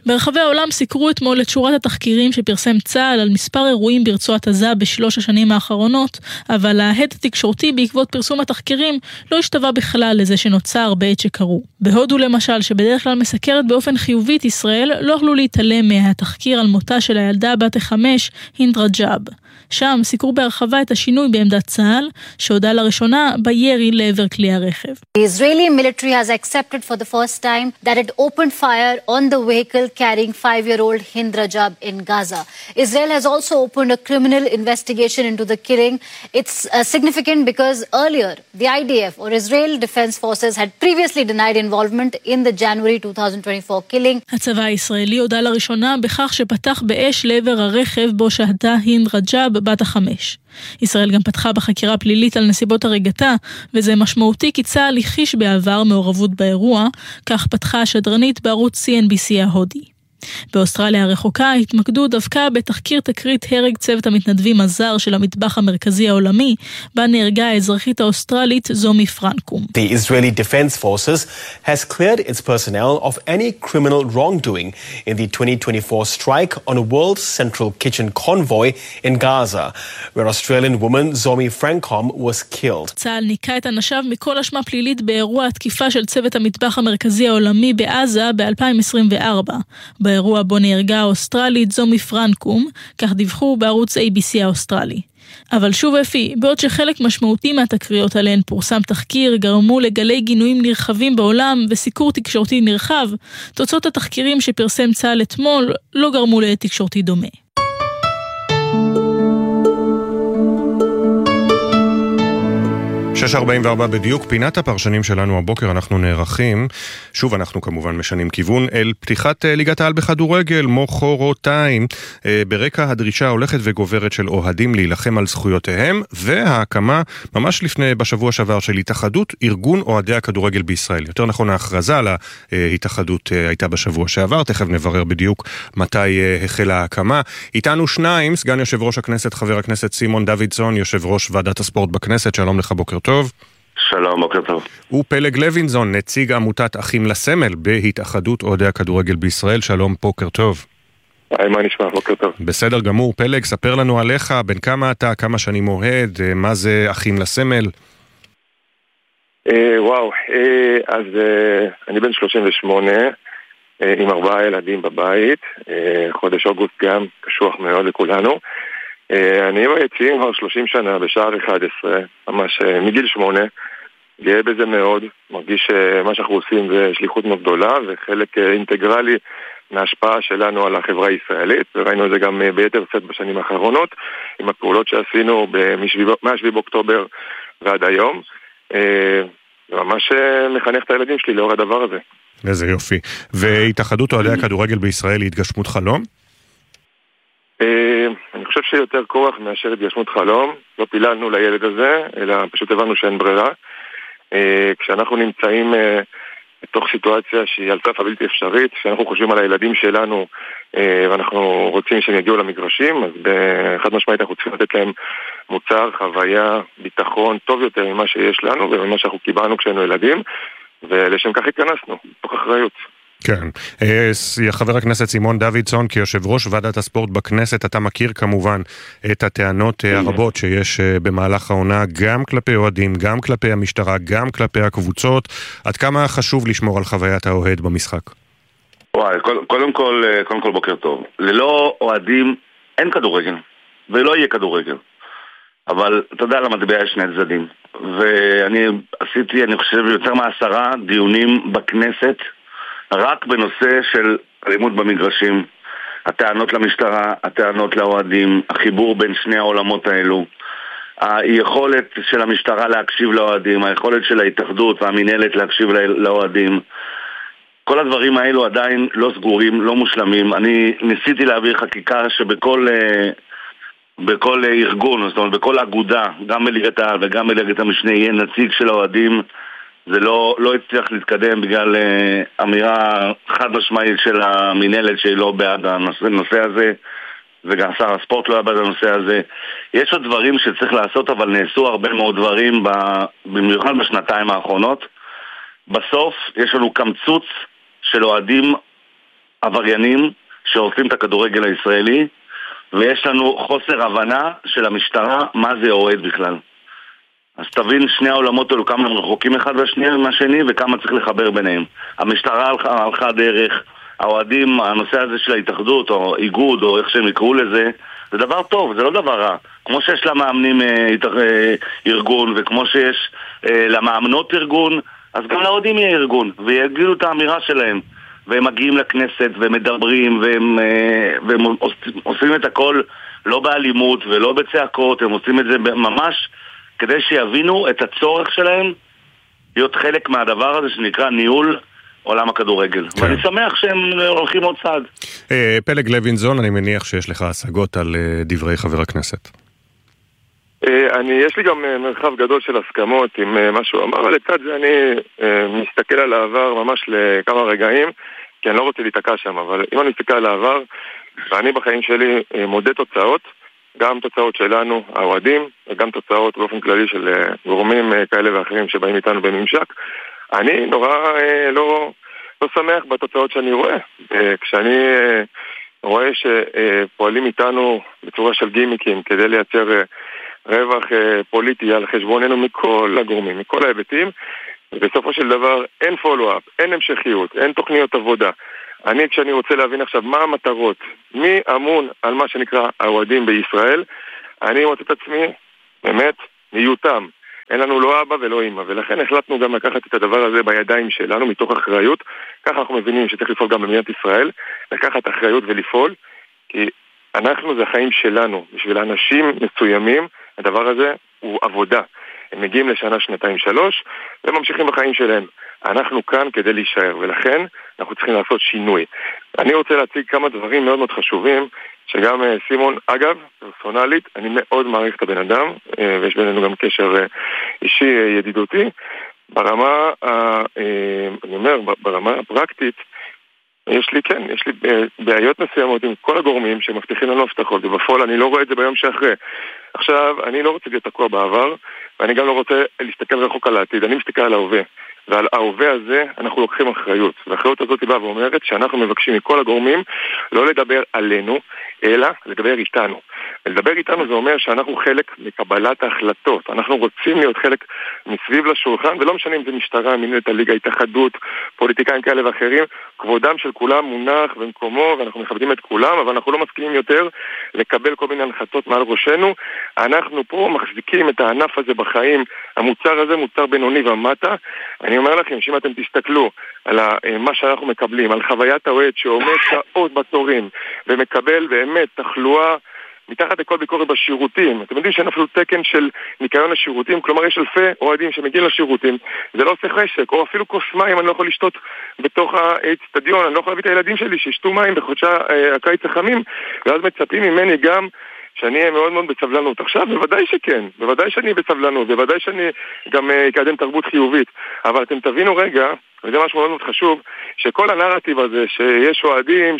ברחבי העולם סיקרו אתמול את שורת התחקירים שפרסם צה"ל על מספר אירועים ברצועת עזה בשלוש השנים האחרונות, אבל ההד התקשורתי בעקבות פרסום התחקירים לא השתווה בכלל לזה שנוצר בעת שקרו. בהודו למשל, שבדרך כלל מסקרת באופן חיובי את ישראל, לא יכלו להתעלם מהתחקיר על מותה של הילדה בת החמש, הינד רג'אב. שם סיקרו בהרחבה את השינוי בעמדת צה"ל, שהודע לראשונה בירי לעבר כלי הרכב. The Israeli military has accepted for the first time that it opened fire on the vehicle carrying five-year-old Hind Rajab in Gaza. Israel has also opened a criminal investigation into the killing. It's uh, significant because earlier the I D F or Israel Defense Forces had previously denied involvement in the January twenty twenty-four killing. הצבא הישראלי הודע לראשונה בכך שפתח באש לעבר הרכב בו שהתה הינד רג'אב בת החמש. ישראל גם פתחה בחקירה פלילית על נסיבות הריגתה, וזה משמעותי כי צה"ל הכחיש בעבר מעורבות באירוע, כך פתחה השדרנית בערוץ סי אן בי סי ההודי. באוסטרליה הרחוקה התמקדו דווקא בתחקיר תקרית הרג צוות המתנדבים הזר של המטבח המרכזי העולמי, בה נהרגה האזרחית האוסטרלית זומי פרנקום. The Israeli Defense Forces has cleared its personnel of any criminal wrongdoing in the twenty twenty-four strike on a World Central Kitchen convoy in Gaza, where Australian woman Zomi Frankom was killed. צה"ל ניקה את אנשיו מכל אשמה פלילית באירוע התקיפה של צוות המטבח המרכזי העולמי בעזה ב-אלפיים עשרים וארבע. באירוע בו נהרגה האוסטרלית זומי פרנקום, כך דיווחו בערוץ איי בי סי האוסטרלי. אבל שוב אפי, בעוד שחלק משמעותי מהתקריות עליהן פורסם תחקיר, גרמו לגלי גינויים נרחבים בעולם וסיקור תקשורתי נרחב, תוצאות התחקירים שפרסם צה"ל אתמול לא גרמו לתקשורתי דומה. שש ארבעים וארבע בדיוק, פינת הפרשנים שלנו הבוקר, אנחנו נערכים, שוב אנחנו כמובן משנים כיוון, אל פתיחת ליגת העל בכדורגל, מחרתיים, ברקע הדרישה הולכת וגוברת של אוהדים להילחם על זכויותיהם, וההקמה ממש לפני בשבוע שעבר של התאחדות ארגון אוהדי הכדורגל בישראל. יותר נכון, ההכרזה על ההתאחדות הייתה בשבוע שעבר, תכף נברר בדיוק מתי החלה ההקמה. איתנו שניים, סגן יושב ראש הכנסת חבר הכנסת סימון דוידסון, יושב ראש ועדת הספורט בכנסת, שלום לך, בוקר טוב. שלום, בוקר טוב. ופלג לוינזון, נציג עמותת אחים לסמל בהתאחדות אוהדי הכדורגל בישראל, שלום, בוקר טוב. היי, מה נשמע? בוקר טוב. בסדר גמור. פלג, ספר לנו עליך, בין כמה אתה, כמה שנים אוהד, מה זה אחים לסמל? אה, וואו, אה, אז אה, אני בן שלושים ושמונה, אה, עם ארבעה ילדים בבית, אה, חודש אוגוסט גם קשוח מאוד לכולנו. אני ביציעים כבר שלושים שנה בשער אחד עשרה, ממש מגיל שמונה, גאה בזה מאוד, מרגיש שמה שאנחנו עושים זה שליחות מאוד גדולה וחלק אינטגרלי מההשפעה שלנו על החברה הישראלית, וראינו את זה גם ביתר שאת בשנים האחרונות עם הפעולות שעשינו מהשביעי באוקטובר ועד היום. ממש מחנך את הילדים שלי לאור הדבר הזה. איזה יופי. והתאחדות אוהדי הכדורגל בישראל היא התגשמות חלום? אני חושב שיותר כוח מאשר התגשמות חלום. לא פיללנו לילד הזה, אלא פשוט הבנו שאין ברירה. כשאנחנו נמצאים בתוך סיטואציה שהיא על סף הבלתי אפשרית, כשאנחנו חושבים על הילדים שלנו ואנחנו רוצים שהם יגיעו למגרשים, אז באחד משמעית אנחנו צריכים לתת להם מוצר, חוויה, ביטחון טוב יותר ממה שיש לנו וממה שאנחנו קיבלנו כשהיינו ילדים, ולשם כך התכנסנו, תוך אחריות. כן. חבר הכנסת סימון דוידסון, כיושב ראש ועדת הספורט בכנסת, אתה מכיר כמובן את הטענות הרבות שיש במהלך העונה, גם כלפי אוהדים, גם כלפי המשטרה, גם כלפי הקבוצות. עד כמה חשוב לשמור על חוויית האוהד במשחק? וואי, קודם כל, קודם כל בוקר טוב. ללא אוהדים אין כדורגל, ולא יהיה כדורגל. אבל אתה יודע, למטבע יש שני צדדים. ואני עשיתי, אני חושב, יותר מעשרה דיונים בכנסת, רק בנושא של אלימות במגרשים, הטענות למשטרה, הטענות לאוהדים, החיבור בין שני העולמות האלו, היכולת של המשטרה להקשיב לאוהדים, היכולת של ההתאחדות והמנהלת להקשיב לאוהדים. כל הדברים האלו עדיין לא סגורים, לא מושלמים. אני ניסיתי להעביר חקיקה שבכל בכל ארגון, זאת אומרת, בכל אגודה, גם בליגת העל וגם בליגת המשנה, יהיה נציג של האוהדים. זה לא, לא הצליח להתקדם בגלל uh, אמירה חד משמעית של המנהלת שהיא לא בעד הנושא, הנושא הזה, וגם שר הספורט לא היה בעד הנושא הזה. יש עוד דברים שצריך לעשות, אבל נעשו הרבה מאוד דברים, ב, במיוחד בשנתיים האחרונות. בסוף יש לנו קמצוץ של אוהדים עבריינים שעושים את הכדורגל הישראלי, ויש לנו חוסר הבנה של המשטרה מה זה אוהד בכלל. אז תבין, שני העולמות האלו כמה הם רחוקים אחד מהשני וכמה צריך לחבר ביניהם. המשטרה הלכה, הלכה דרך, האוהדים, הנושא הזה של ההתאחדות או איגוד או איך שהם יקראו לזה, זה דבר טוב, זה לא דבר רע. כמו שיש למאמנים אה, אה, ארגון וכמו שיש אה, למאמנות ארגון, אז גם לאוהדים יהיה ארגון ויגידו את האמירה שלהם. והם מגיעים לכנסת והם מדברים והם, אה, והם עושים את הכל לא באלימות ולא בצעקות, הם עושים את זה ממש כדי שיבינו את הצורך שלהם להיות חלק מהדבר הזה שנקרא ניהול עולם הכדורגל. כן. ואני שמח שהם הולכים עוד צעד. אה, פלג לוינזון, אני מניח שיש לך השגות על אה, דברי חבר הכנסת. אה, אני, יש לי גם אה, מרחב גדול של הסכמות עם אה, מה שהוא אמר, אבל לצד זה אני אה, מסתכל על העבר ממש לכמה רגעים, כי אני לא רוצה להתעקע שם, אבל אם אני מסתכל על העבר, ואני בחיים שלי אה, מודד תוצאות, גם תוצאות שלנו, האוהדים, וגם תוצאות באופן כללי של אה, גורמים אה, כאלה ואחרים שבאים איתנו בממשק, אני נורא אה, לא, לא שמח בתוצאות שאני רואה. אה, כשאני אה, רואה שפועלים איתנו בצורה של גימיקים כדי לייצר אה, רווח אה, פוליטי על חשבוננו מכל הגורמים, מכל ההיבטים, ובסופו של דבר אין פולו-אפ, אין המשכיות, אין תוכניות עבודה. אני, כשאני רוצה להבין עכשיו מה המטרות, מי אמון על מה שנקרא האוהדים בישראל, אני מוצא את עצמי באמת מיותם. אין לנו לא אבא ולא אמא, ולכן החלטנו גם לקחת את הדבר הזה בידיים שלנו מתוך אחריות. ככה אנחנו מבינים שצריך לפעול גם במדינת ישראל, לקחת אחריות ולפעול, כי אנחנו זה החיים שלנו. בשביל אנשים מסוימים הדבר הזה הוא עבודה. הם מגיעים לשנה, שנתיים, שלוש, וממשיכים בחיים שלהם. אנחנו כאן כדי להישאר, ולכן אנחנו צריכים לעשות שינוי. אני רוצה להציג כמה דברים מאוד מאוד חשובים, שגם סימון, אגב, פרסונלית, אני מאוד מעריך את הבן אדם, ויש בינינו גם קשר אישי ידידותי. ברמה, אני אומר, ברמה הפרקטית, יש לי, כן, יש לי בעיות מסוימות עם כל הגורמים שמבטיחים לנו הבטחות, ובפועל אני לא רואה את זה ביום שאחרי. עכשיו, אני לא רוצה להיות תקוע בעבר, ואני גם לא רוצה להסתכל רחוק על העתיד, אני מסתכל על ההווה. ועל ההווה הזה אנחנו לוקחים אחריות. והאחריות הזאת היא באה ואומרת שאנחנו מבקשים מכל הגורמים לא לדבר עלינו, אלא לדבר איתנו. ולדבר איתנו זה אומר שאנחנו חלק מקבלת ההחלטות. אנחנו רוצים להיות חלק מסביב לשולחן, ולא משנה אם זה משטרה, מנהלת הליגה, התאחדות, פוליטיקאים כאלה ואחרים, כבודם של כולם מונח במקומו, ואנחנו מכבדים את כולם, אבל אנחנו לא מסכימים יותר לקבל כל מיני הנחתות מעל ראשנו. אנחנו פה מחזיקים את הענף הזה בחיים. המוצר הזה מוצר בינוני ומטה. אני אומר לכם שאם אתם תסתכלו על מה שאנחנו מקבלים, על חוויית האוהד שעומד שעות בתורים ומקבל באמת תחלואה מתחת לכל ביקורת בשירותים. אתם יודעים שאין אפילו תקן של ניקיון לשירותים, כלומר יש אלפי אוהדים שמגיעים לשירותים, זה לא עושה חשק, או אפילו כוס מים אני לא יכול לשתות בתוך האצטדיון, אני לא יכול להביא את הילדים שלי שישתו מים בחודשי הקיץ החמים, ואז מצפים ממני גם שאני אהיה מאוד מאוד בסבלנות. עכשיו, בוודאי שכן, בוודאי שאני בסבלנות, בוודאי שאני גם אקדם תרבות חיובית, אבל אתם תבינו רגע, וזה משהו מאוד מאוד חשוב, שכל הנרטיב הזה, שיש אוהדים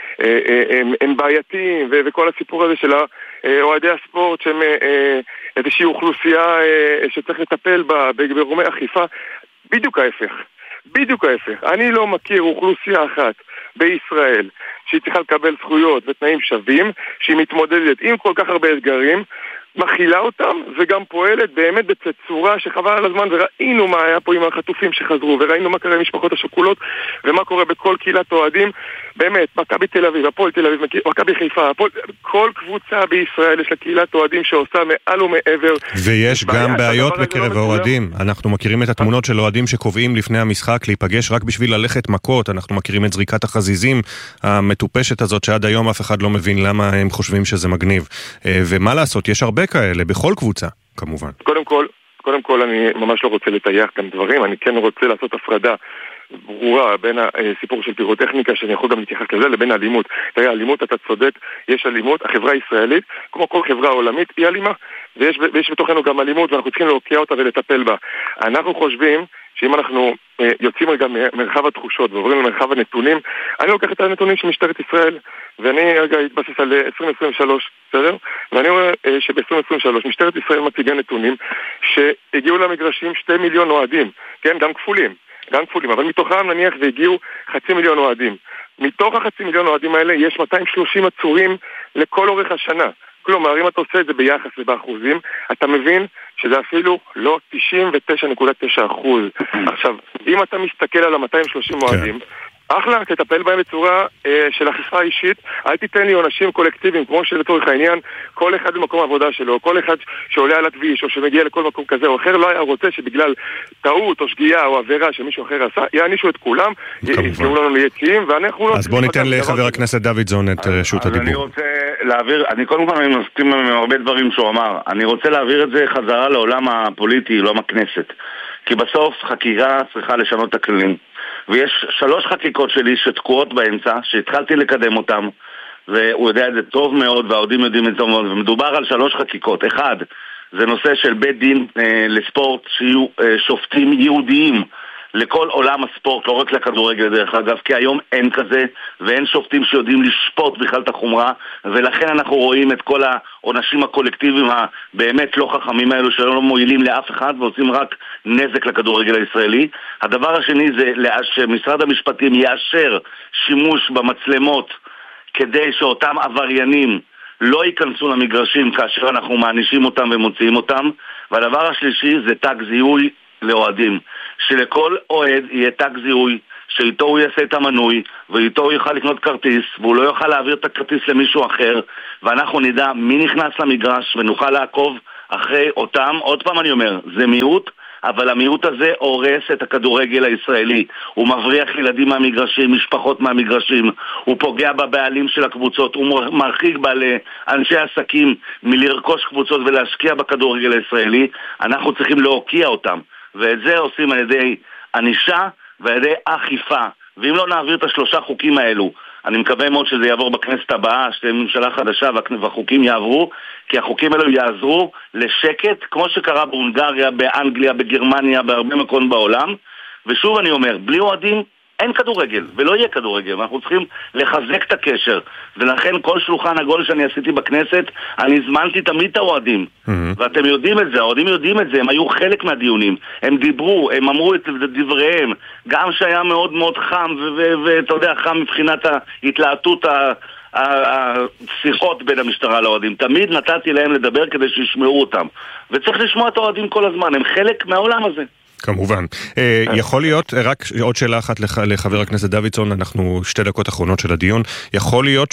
שהם בעייתיים, וכל הסיפור הזה של אוהדי הספורט, שהם איזושהי אוכלוסייה שצריך לטפל בה בגורמי אכיפה, בדיוק ההפך. בדיוק ההפך. אני לא מכיר אוכלוסייה אחת בישראל שהיא צריכה לקבל זכויות ותנאים שווים, שהיא מתמודדת עם כל כך הרבה אתגרים, מכילה אותם וגם פועלת באמת בצורה שחבל על הזמן, וראינו מה היה פה עם החטופים שחזרו, וראינו מה קרה עם משפחות השכולות ומה קורה בכל קהילת אוהדים. באמת, מכבי תל אביב, הפועל תל אביב, מכבי חיפה, הפועל, כל קבוצה בישראל יש לה קהילת אוהדים שעושה מעל ומעבר. ויש גם בעיות בקרב האוהדים. אנחנו מכירים את התמונות של אוהדים שקובעים לפני המשחק להיפגש רק בשביל ללכת מכות. אנחנו מכירים את זריקת החזיזים המטופשת הזאת שעד היום אף אחד לא מבין למה הם חושבים שזה מגניב. ומה לעשות, יש הרבה כאלה בכל קבוצה, כמובן. קודם כל, קודם כל אני ממש לא רוצה לטייח גם דברים, אני כן רוצה לעשות הפרדה ברורה בין הסיפור של פירוטכניקה, שאני יכול גם להתייחס לזה, לבין האלימות. תראה, האלימות, אתה צודק, יש אלימות, החברה הישראלית, כמו כל חברה עולמית, היא אלימה, ויש, ויש בתוכנו גם אלימות, ואנחנו צריכים להוקיע אותה ולטפל בה. אנחנו חושבים שאם אנחנו יוצאים רגע מרחב התחושות ועוברים למרחב הנתונים, אני לוקח את הנתונים של משטרת ישראל, ואני רגע אתבסס על עשרים עשרים ושלוש, בסדר? ואני רואה שב-עשרים עשרים ושלוש משטרת ישראל מציגה נתונים שהגיעו למגרשים שתי מיליון אוהדים, כן, גם כפולים. גם כפולים, אבל מתוכם נניח והגיעו חצי מיליון אוהדים. מתוך החצי מיליון אוהדים האלה יש מאתיים ושלושים עצורים לכל אורך השנה. כלומר, אם אתה עושה את זה ביחס ובאחוזים, אתה מבין שזה אפילו לא תשעים ותשע נקודה תשע אחוז. עכשיו, אם אתה מסתכל על ה-מאתיים ושלושים אוהדים, אחלה, תטפל בהם בצורה אה, של אכיפה אישית, אל תיתן לי עונשים קולקטיביים, כמו שלצורך העניין, כל אחד במקום העבודה שלו, כל אחד שעולה על הכביש, או שמגיע לכל מקום כזה או אחר, לא היה רוצה שבגלל טעות או שגיאה או עבירה שמישהו אחר עשה, יענישו את כולם, יפגעו לנו ליציאים, ואנחנו לא... אז בוא ניתן לחבר הכנסת דוידזון את רשות הדיבור. אז אני רוצה להעביר, אני קודם כל אני מסכים עם הרבה דברים שהוא אמר, אני רוצה להעביר את זה חזרה לעולם הפוליטי, לעולם הכנסת, כי בסוף חקירה צריכה לשנות את הכללים. ויש שלוש חקיקות שלי שתקועות באמצע, שהתחלתי לקדם אותם, והוא יודע את זה טוב מאוד, והעודים יודעים את זה מאוד, ומדובר על שלוש חקיקות. אחד, זה נושא של בית דין אה, לספורט, שיהיו אה, שופטים יהודיים לכל עולם הספורט, לא רק לכדורגל דרך אגב, כי היום אין כזה, ואין שופטים שיודעים לשפוט בכלל את החומרה, ולכן אנחנו רואים את כל העונשים הקולקטיביים הבאמת לא חכמים האלו, שלא מועילים לאף אחד, ועושים רק נזק לכדורגל הישראלי. הדבר השני זה שמשרד המשפטים יאשר שימוש במצלמות, כדי שאותם עבריינים לא ייכנסו למגרשים כאשר אנחנו מענישים אותם ומוציאים אותם. והדבר השלישי זה תג זיהוי לאוהדים, שלכל אוהד יהיה תג זיהוי, שאיתו הוא יעשה את המנוי, ואיתו הוא יוכל לקנות כרטיס, והוא לא יוכל להעביר את הכרטיס למישהו אחר, ואנחנו נדע מי נכנס למגרש, ונוכל לעקוב אחרי אותם. עוד פעם אני אומר, זה מיעוט, אבל המיעוט הזה הורס את הכדורגל הישראלי. הוא מבריח ילדים מהמגרשים, משפחות מהמגרשים, הוא פוגע בבעלים של הקבוצות, הוא מרחיק בעלי אנשי עסקים מלרכוש קבוצות ולהשקיע בכדורגל הישראלי. אנחנו צריכים להוקיע אותם, ואת זה עושים על ידי ענישה ועל ידי אכיפה. ואם לא נעביר את השלושה חוקים האלו, אני מקווה מאוד שזה יעבור בכנסת הבאה, שתהיה ממשלה חדשה והחוקים יעברו, כי החוקים האלו יעזרו לשקט, כמו שקרה בהונגריה, באנגליה, בגרמניה, בהרבה מקום בעולם. ושוב אני אומר, בלי אוהדים אין כדורגל, ולא יהיה כדורגל. אנחנו צריכים לחזק את הקשר, ולכן כל שולחן עגול שאני עשיתי בכנסת, אני הזמנתי תמיד את האוהדים. Mm-hmm. ואתם יודעים את זה, האוהדים יודעים את זה, הם היו חלק מהדיונים, הם דיברו, הם אמרו את דבריהם, גם שהיה מאוד מאוד חם, ואתה יודע, חם מבחינת ההתלהטות השיחות בין המשטרה לאוהדים. תמיד נתתי להם לדבר כדי שישמעו אותם, וצריך לשמוע את האוהדים כל הזמן, הם חלק מהעולם הזה. כמובן. יכול להיות, רק עוד שאלה אחת לחבר הכנסת דוידזון, אנחנו שתי דקות אחרונות של הדיון, יכול להיות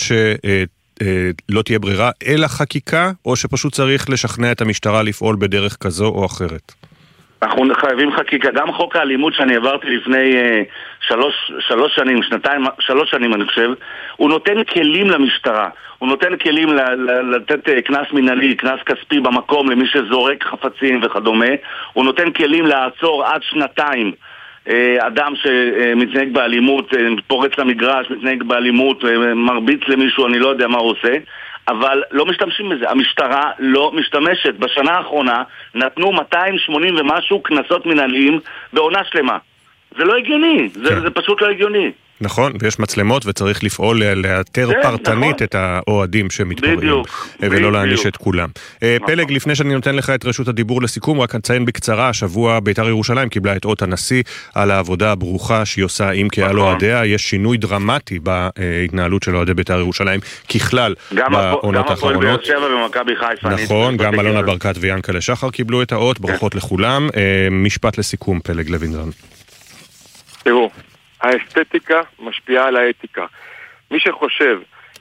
שלא תהיה ברירה אלא חקיקה, או שפשוט צריך לשכנע את המשטרה לפעול בדרך כזו או אחרת? אנחנו חייבים חקיקה. גם חוק האלימות שאני עברתי לפני שלוש, שלוש שנים, שנתיים, שלוש שנים אני חושב, הוא נותן כלים למשטרה, הוא נותן כלים לתת כנס מנהלי, כנס כספי במקום למי שזורק חפצים וכדומה, הוא נותן כלים לעצור עד שנתיים אדם שמתנהג באלימות, פורץ למגרש, מתנהג באלימות, מרביץ למישהו, אני לא יודע מה הוא עושה, אבל לא משתמשים בזה. המשטרה לא משתמשת. בשנה האחרונה נתנו מאתיים ושמונים ומשהו כנסות מנהליים בעונה שלמה. זה לא הגיוני, זה, כן. זה פשוט לא הגיוני. נכון, ויש מצלמות וצריך לפעול לאתר פרטנית נכון. את האוהדים שמתפרעים, ולא להעניש את כולם. נכון. פלג, לפני שאני נותן לך את רשות הדיבור לסיכום, רק אציין בקצרה, השבוע בית"ר ירושלים קיבלה את אות הנשיא על העבודה הברוכה שהיא עושה עם קהל אוהדיה. יש שינוי דרמטי בהתנהלות של אוהדי בית"ר ירושלים, ככלל בעונות האחרונות. גם הפועל באר שבע ומכבי חיפה. נכון, גם אלונה ברקת ויענקל'ה שחר קיבלו את האות, ברכות לכולם. משפט לסיכום, פלג לוינזון. תראו, האסתטיקה משפיעה על האתיקה. מי שחושב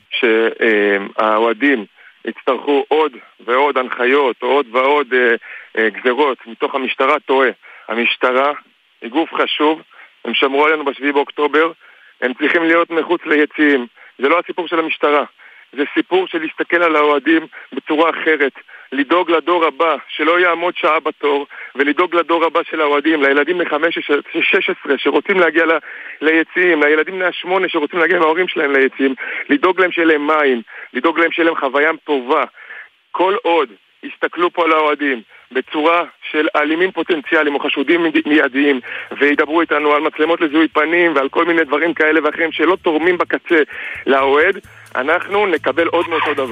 שהאוהדים יצטרכו עוד ועוד הנחיות, או עוד ועוד גזרות מתוך המשטרה, טועה. המשטרה היא גוף חשוב, הם שמרו עלינו בשביעי באוקטובר, הם צריכים להיות מחוץ ליציאים. זה לא הסיפור של המשטרה, זה סיפור של להסתכל על האוהדים בצורה אחרת, לדאוג לדור הבא שלא יעמוד שעה בתור, ולדאוג לדור הבא של האוהדים, לילדים מ-חמש שש עשרה שרוצים להגיע ל- ליציאים, לילדים מה-שמונה שרוצים להגיע עם ההורים שלהם ליציאים, לדאוג להם שיהיה להם מים, לדאוג להם שיהיה להם חוויה טובה. כל עוד יסתכלו פה על האוהדים בצורה של אלימים פוטנציאליים או חשודים מיידיים, וידברו איתנו על מצלמות לזיהוי פנים ועל כל מיני דברים כאלה ואחרים שלא תורמים בקצה לאוהד, אנחנו נקבל עוד מאותו דבר.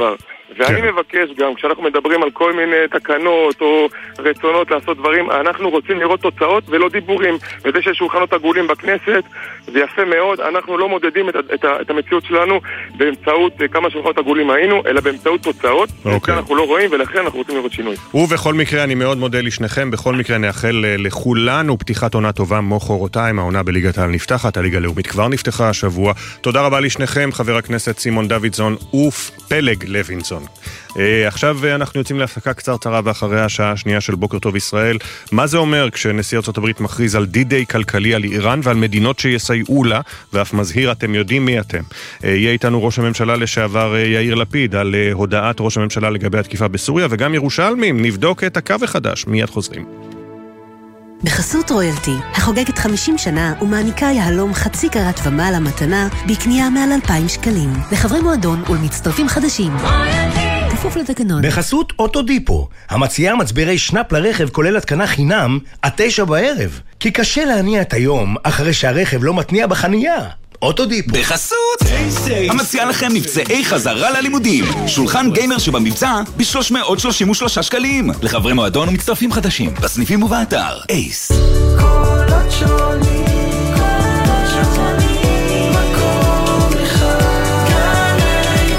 ואני מבקש גם, כשאנחנו מדברים על כל מיני תקנות או רצונות לעשות דברים, אנחנו רוצים לראות תוצאות ולא דיבורים. וזה שיש שולחנות עגולים בכנסת, זה יפה מאוד, אנחנו לא מודדים את, את, את המציאות שלנו באמצעות כמה שולחנות עגולים היינו, אלא באמצעות תוצאות, אוקיי. אנחנו לא רואים, ולכן אנחנו רוצים לראות שינוי. ובכל מקרה, אני מאוד מודה לשניכם, בכל מקרה נאחל לכולנו פתיחת עונה טובה מחרתיים, העונה בליגת העל נפתחת, הליגה הלאומית כבר נפתחה השבוע. תודה רבה לשניכם, חבר הכנסת סימון דוידסון ופלג לוינסון. עכשיו אנחנו יוצאים להפסקה קצרצרה ואחרי השעה השנייה של בוקר טוב ישראל. מה זה אומר כשנשיא ארצות הברית מכריז על די-דיי כלכלי על איראן ועל מדינות שיסייעו לה, ואף מזהיר אתם יודעים מי אתם. יהיה איתנו ראש הממשלה לשעבר יאיר לפיד על הודעת ראש הממשלה לגבי התקיפה בסוריה, וגם ירושלמים, נבדוק את הקו החדש, מיד חוזרים. בחסות רויאלטי, החוגגת חמישים שנה ומעניקה יהלום חצי קרת ומעלה מתנה בקנייה מעל אלפיים שקלים. לחברי מועדון ולמצטרפים חדשים. כפוף לתקנון. בחסות אוטודיפו, המציעה מצברי שנאפ לרכב כולל התקנה חינם עד תשע בערב. כי קשה להניע את היום אחרי שהרכב לא מתניע בחנייה. אוטודיפו. בחסות המציע לכם מבצעי חזרה ללימודים, שולחן גיימר שבמבצע ב-שלוש מאות שלושים ושלושה שקלים לחברי מועדון ומצטרפים חדשים בסניפים ובאתר אייס. קולות שונים, קולות שונים, מקום אחד, גלי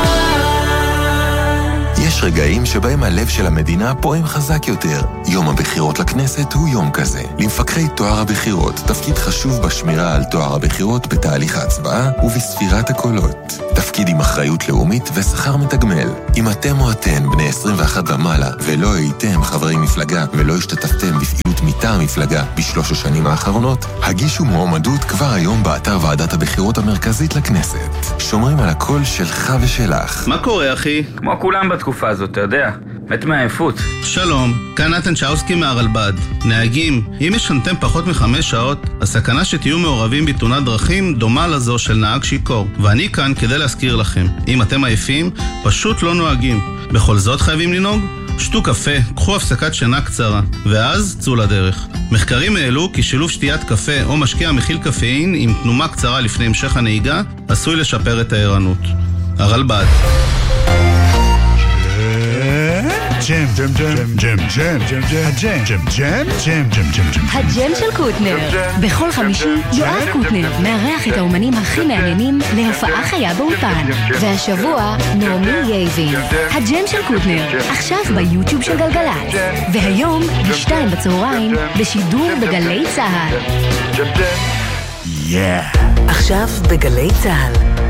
צהל. יש רגעים שבהם הלב של המדינה פועם חזק יותר. יום הבחירות לכנסת הוא יום כזה. למפקחי תואר הבחירות תפקיד חשוב בשמירה על תואר הבחירות בתהליך ההצבעה ובספירת הקולות. תפקיד עם אחריות לאומית ושכר מתגמל. אם אתם או אתן בני עשרים ואחת ומעלה ולא הייתם חברי מפלגה ולא השתתפתם בפעילות מטעם מפלגה בשלוש השנים האחרונות, הגישו מועמדות כבר היום באתר ועדת הבחירות המרכזית לכנסת. שומרים על הקול שלך ושלך. מה קורה אחי? כמו כולם בתקופה הזאת, אתה יודע. מת מהעייפות. שלום, כאן נתן צ'אוסקי מהרלב"ד. נהגים, אם ישנתם פחות מחמש שעות, הסכנה שתהיו מעורבים בתאונת דרכים דומה לזו של נהג שיכור. ואני כאן כדי להזכיר לכם, אם אתם עייפים, פשוט לא נוהגים. בכל זאת חייבים לנהוג? שתו קפה, קחו הפסקת שינה קצרה, ואז צאו לדרך. מחקרים העלו כי שילוב שתיית קפה או משקה המכיל קפאין עם תנומה קצרה לפני המשך הנהיגה עשוי לשפר את הערנות. הרלב"ד. ג'ם, ג'ם, ג'ם, ג'ם, ג'ם, ג'ם, ג'ם, ג'ם, ג'ם, ג'ם, ג'ם, ג'ם, ג'ם. הג'ם של קוטנר. בכל חמישי יואב קוטנר מארח את האומנים הכי מעניינים להופעה חיה באולפן. והשבוע נעמי יייבין. הג'ם של קוטנר, עכשיו ביוטיוב של גלגלצ. והיום בשתיים בצהריים בשידור בגלי צהל. עכשיו בגלי צהל.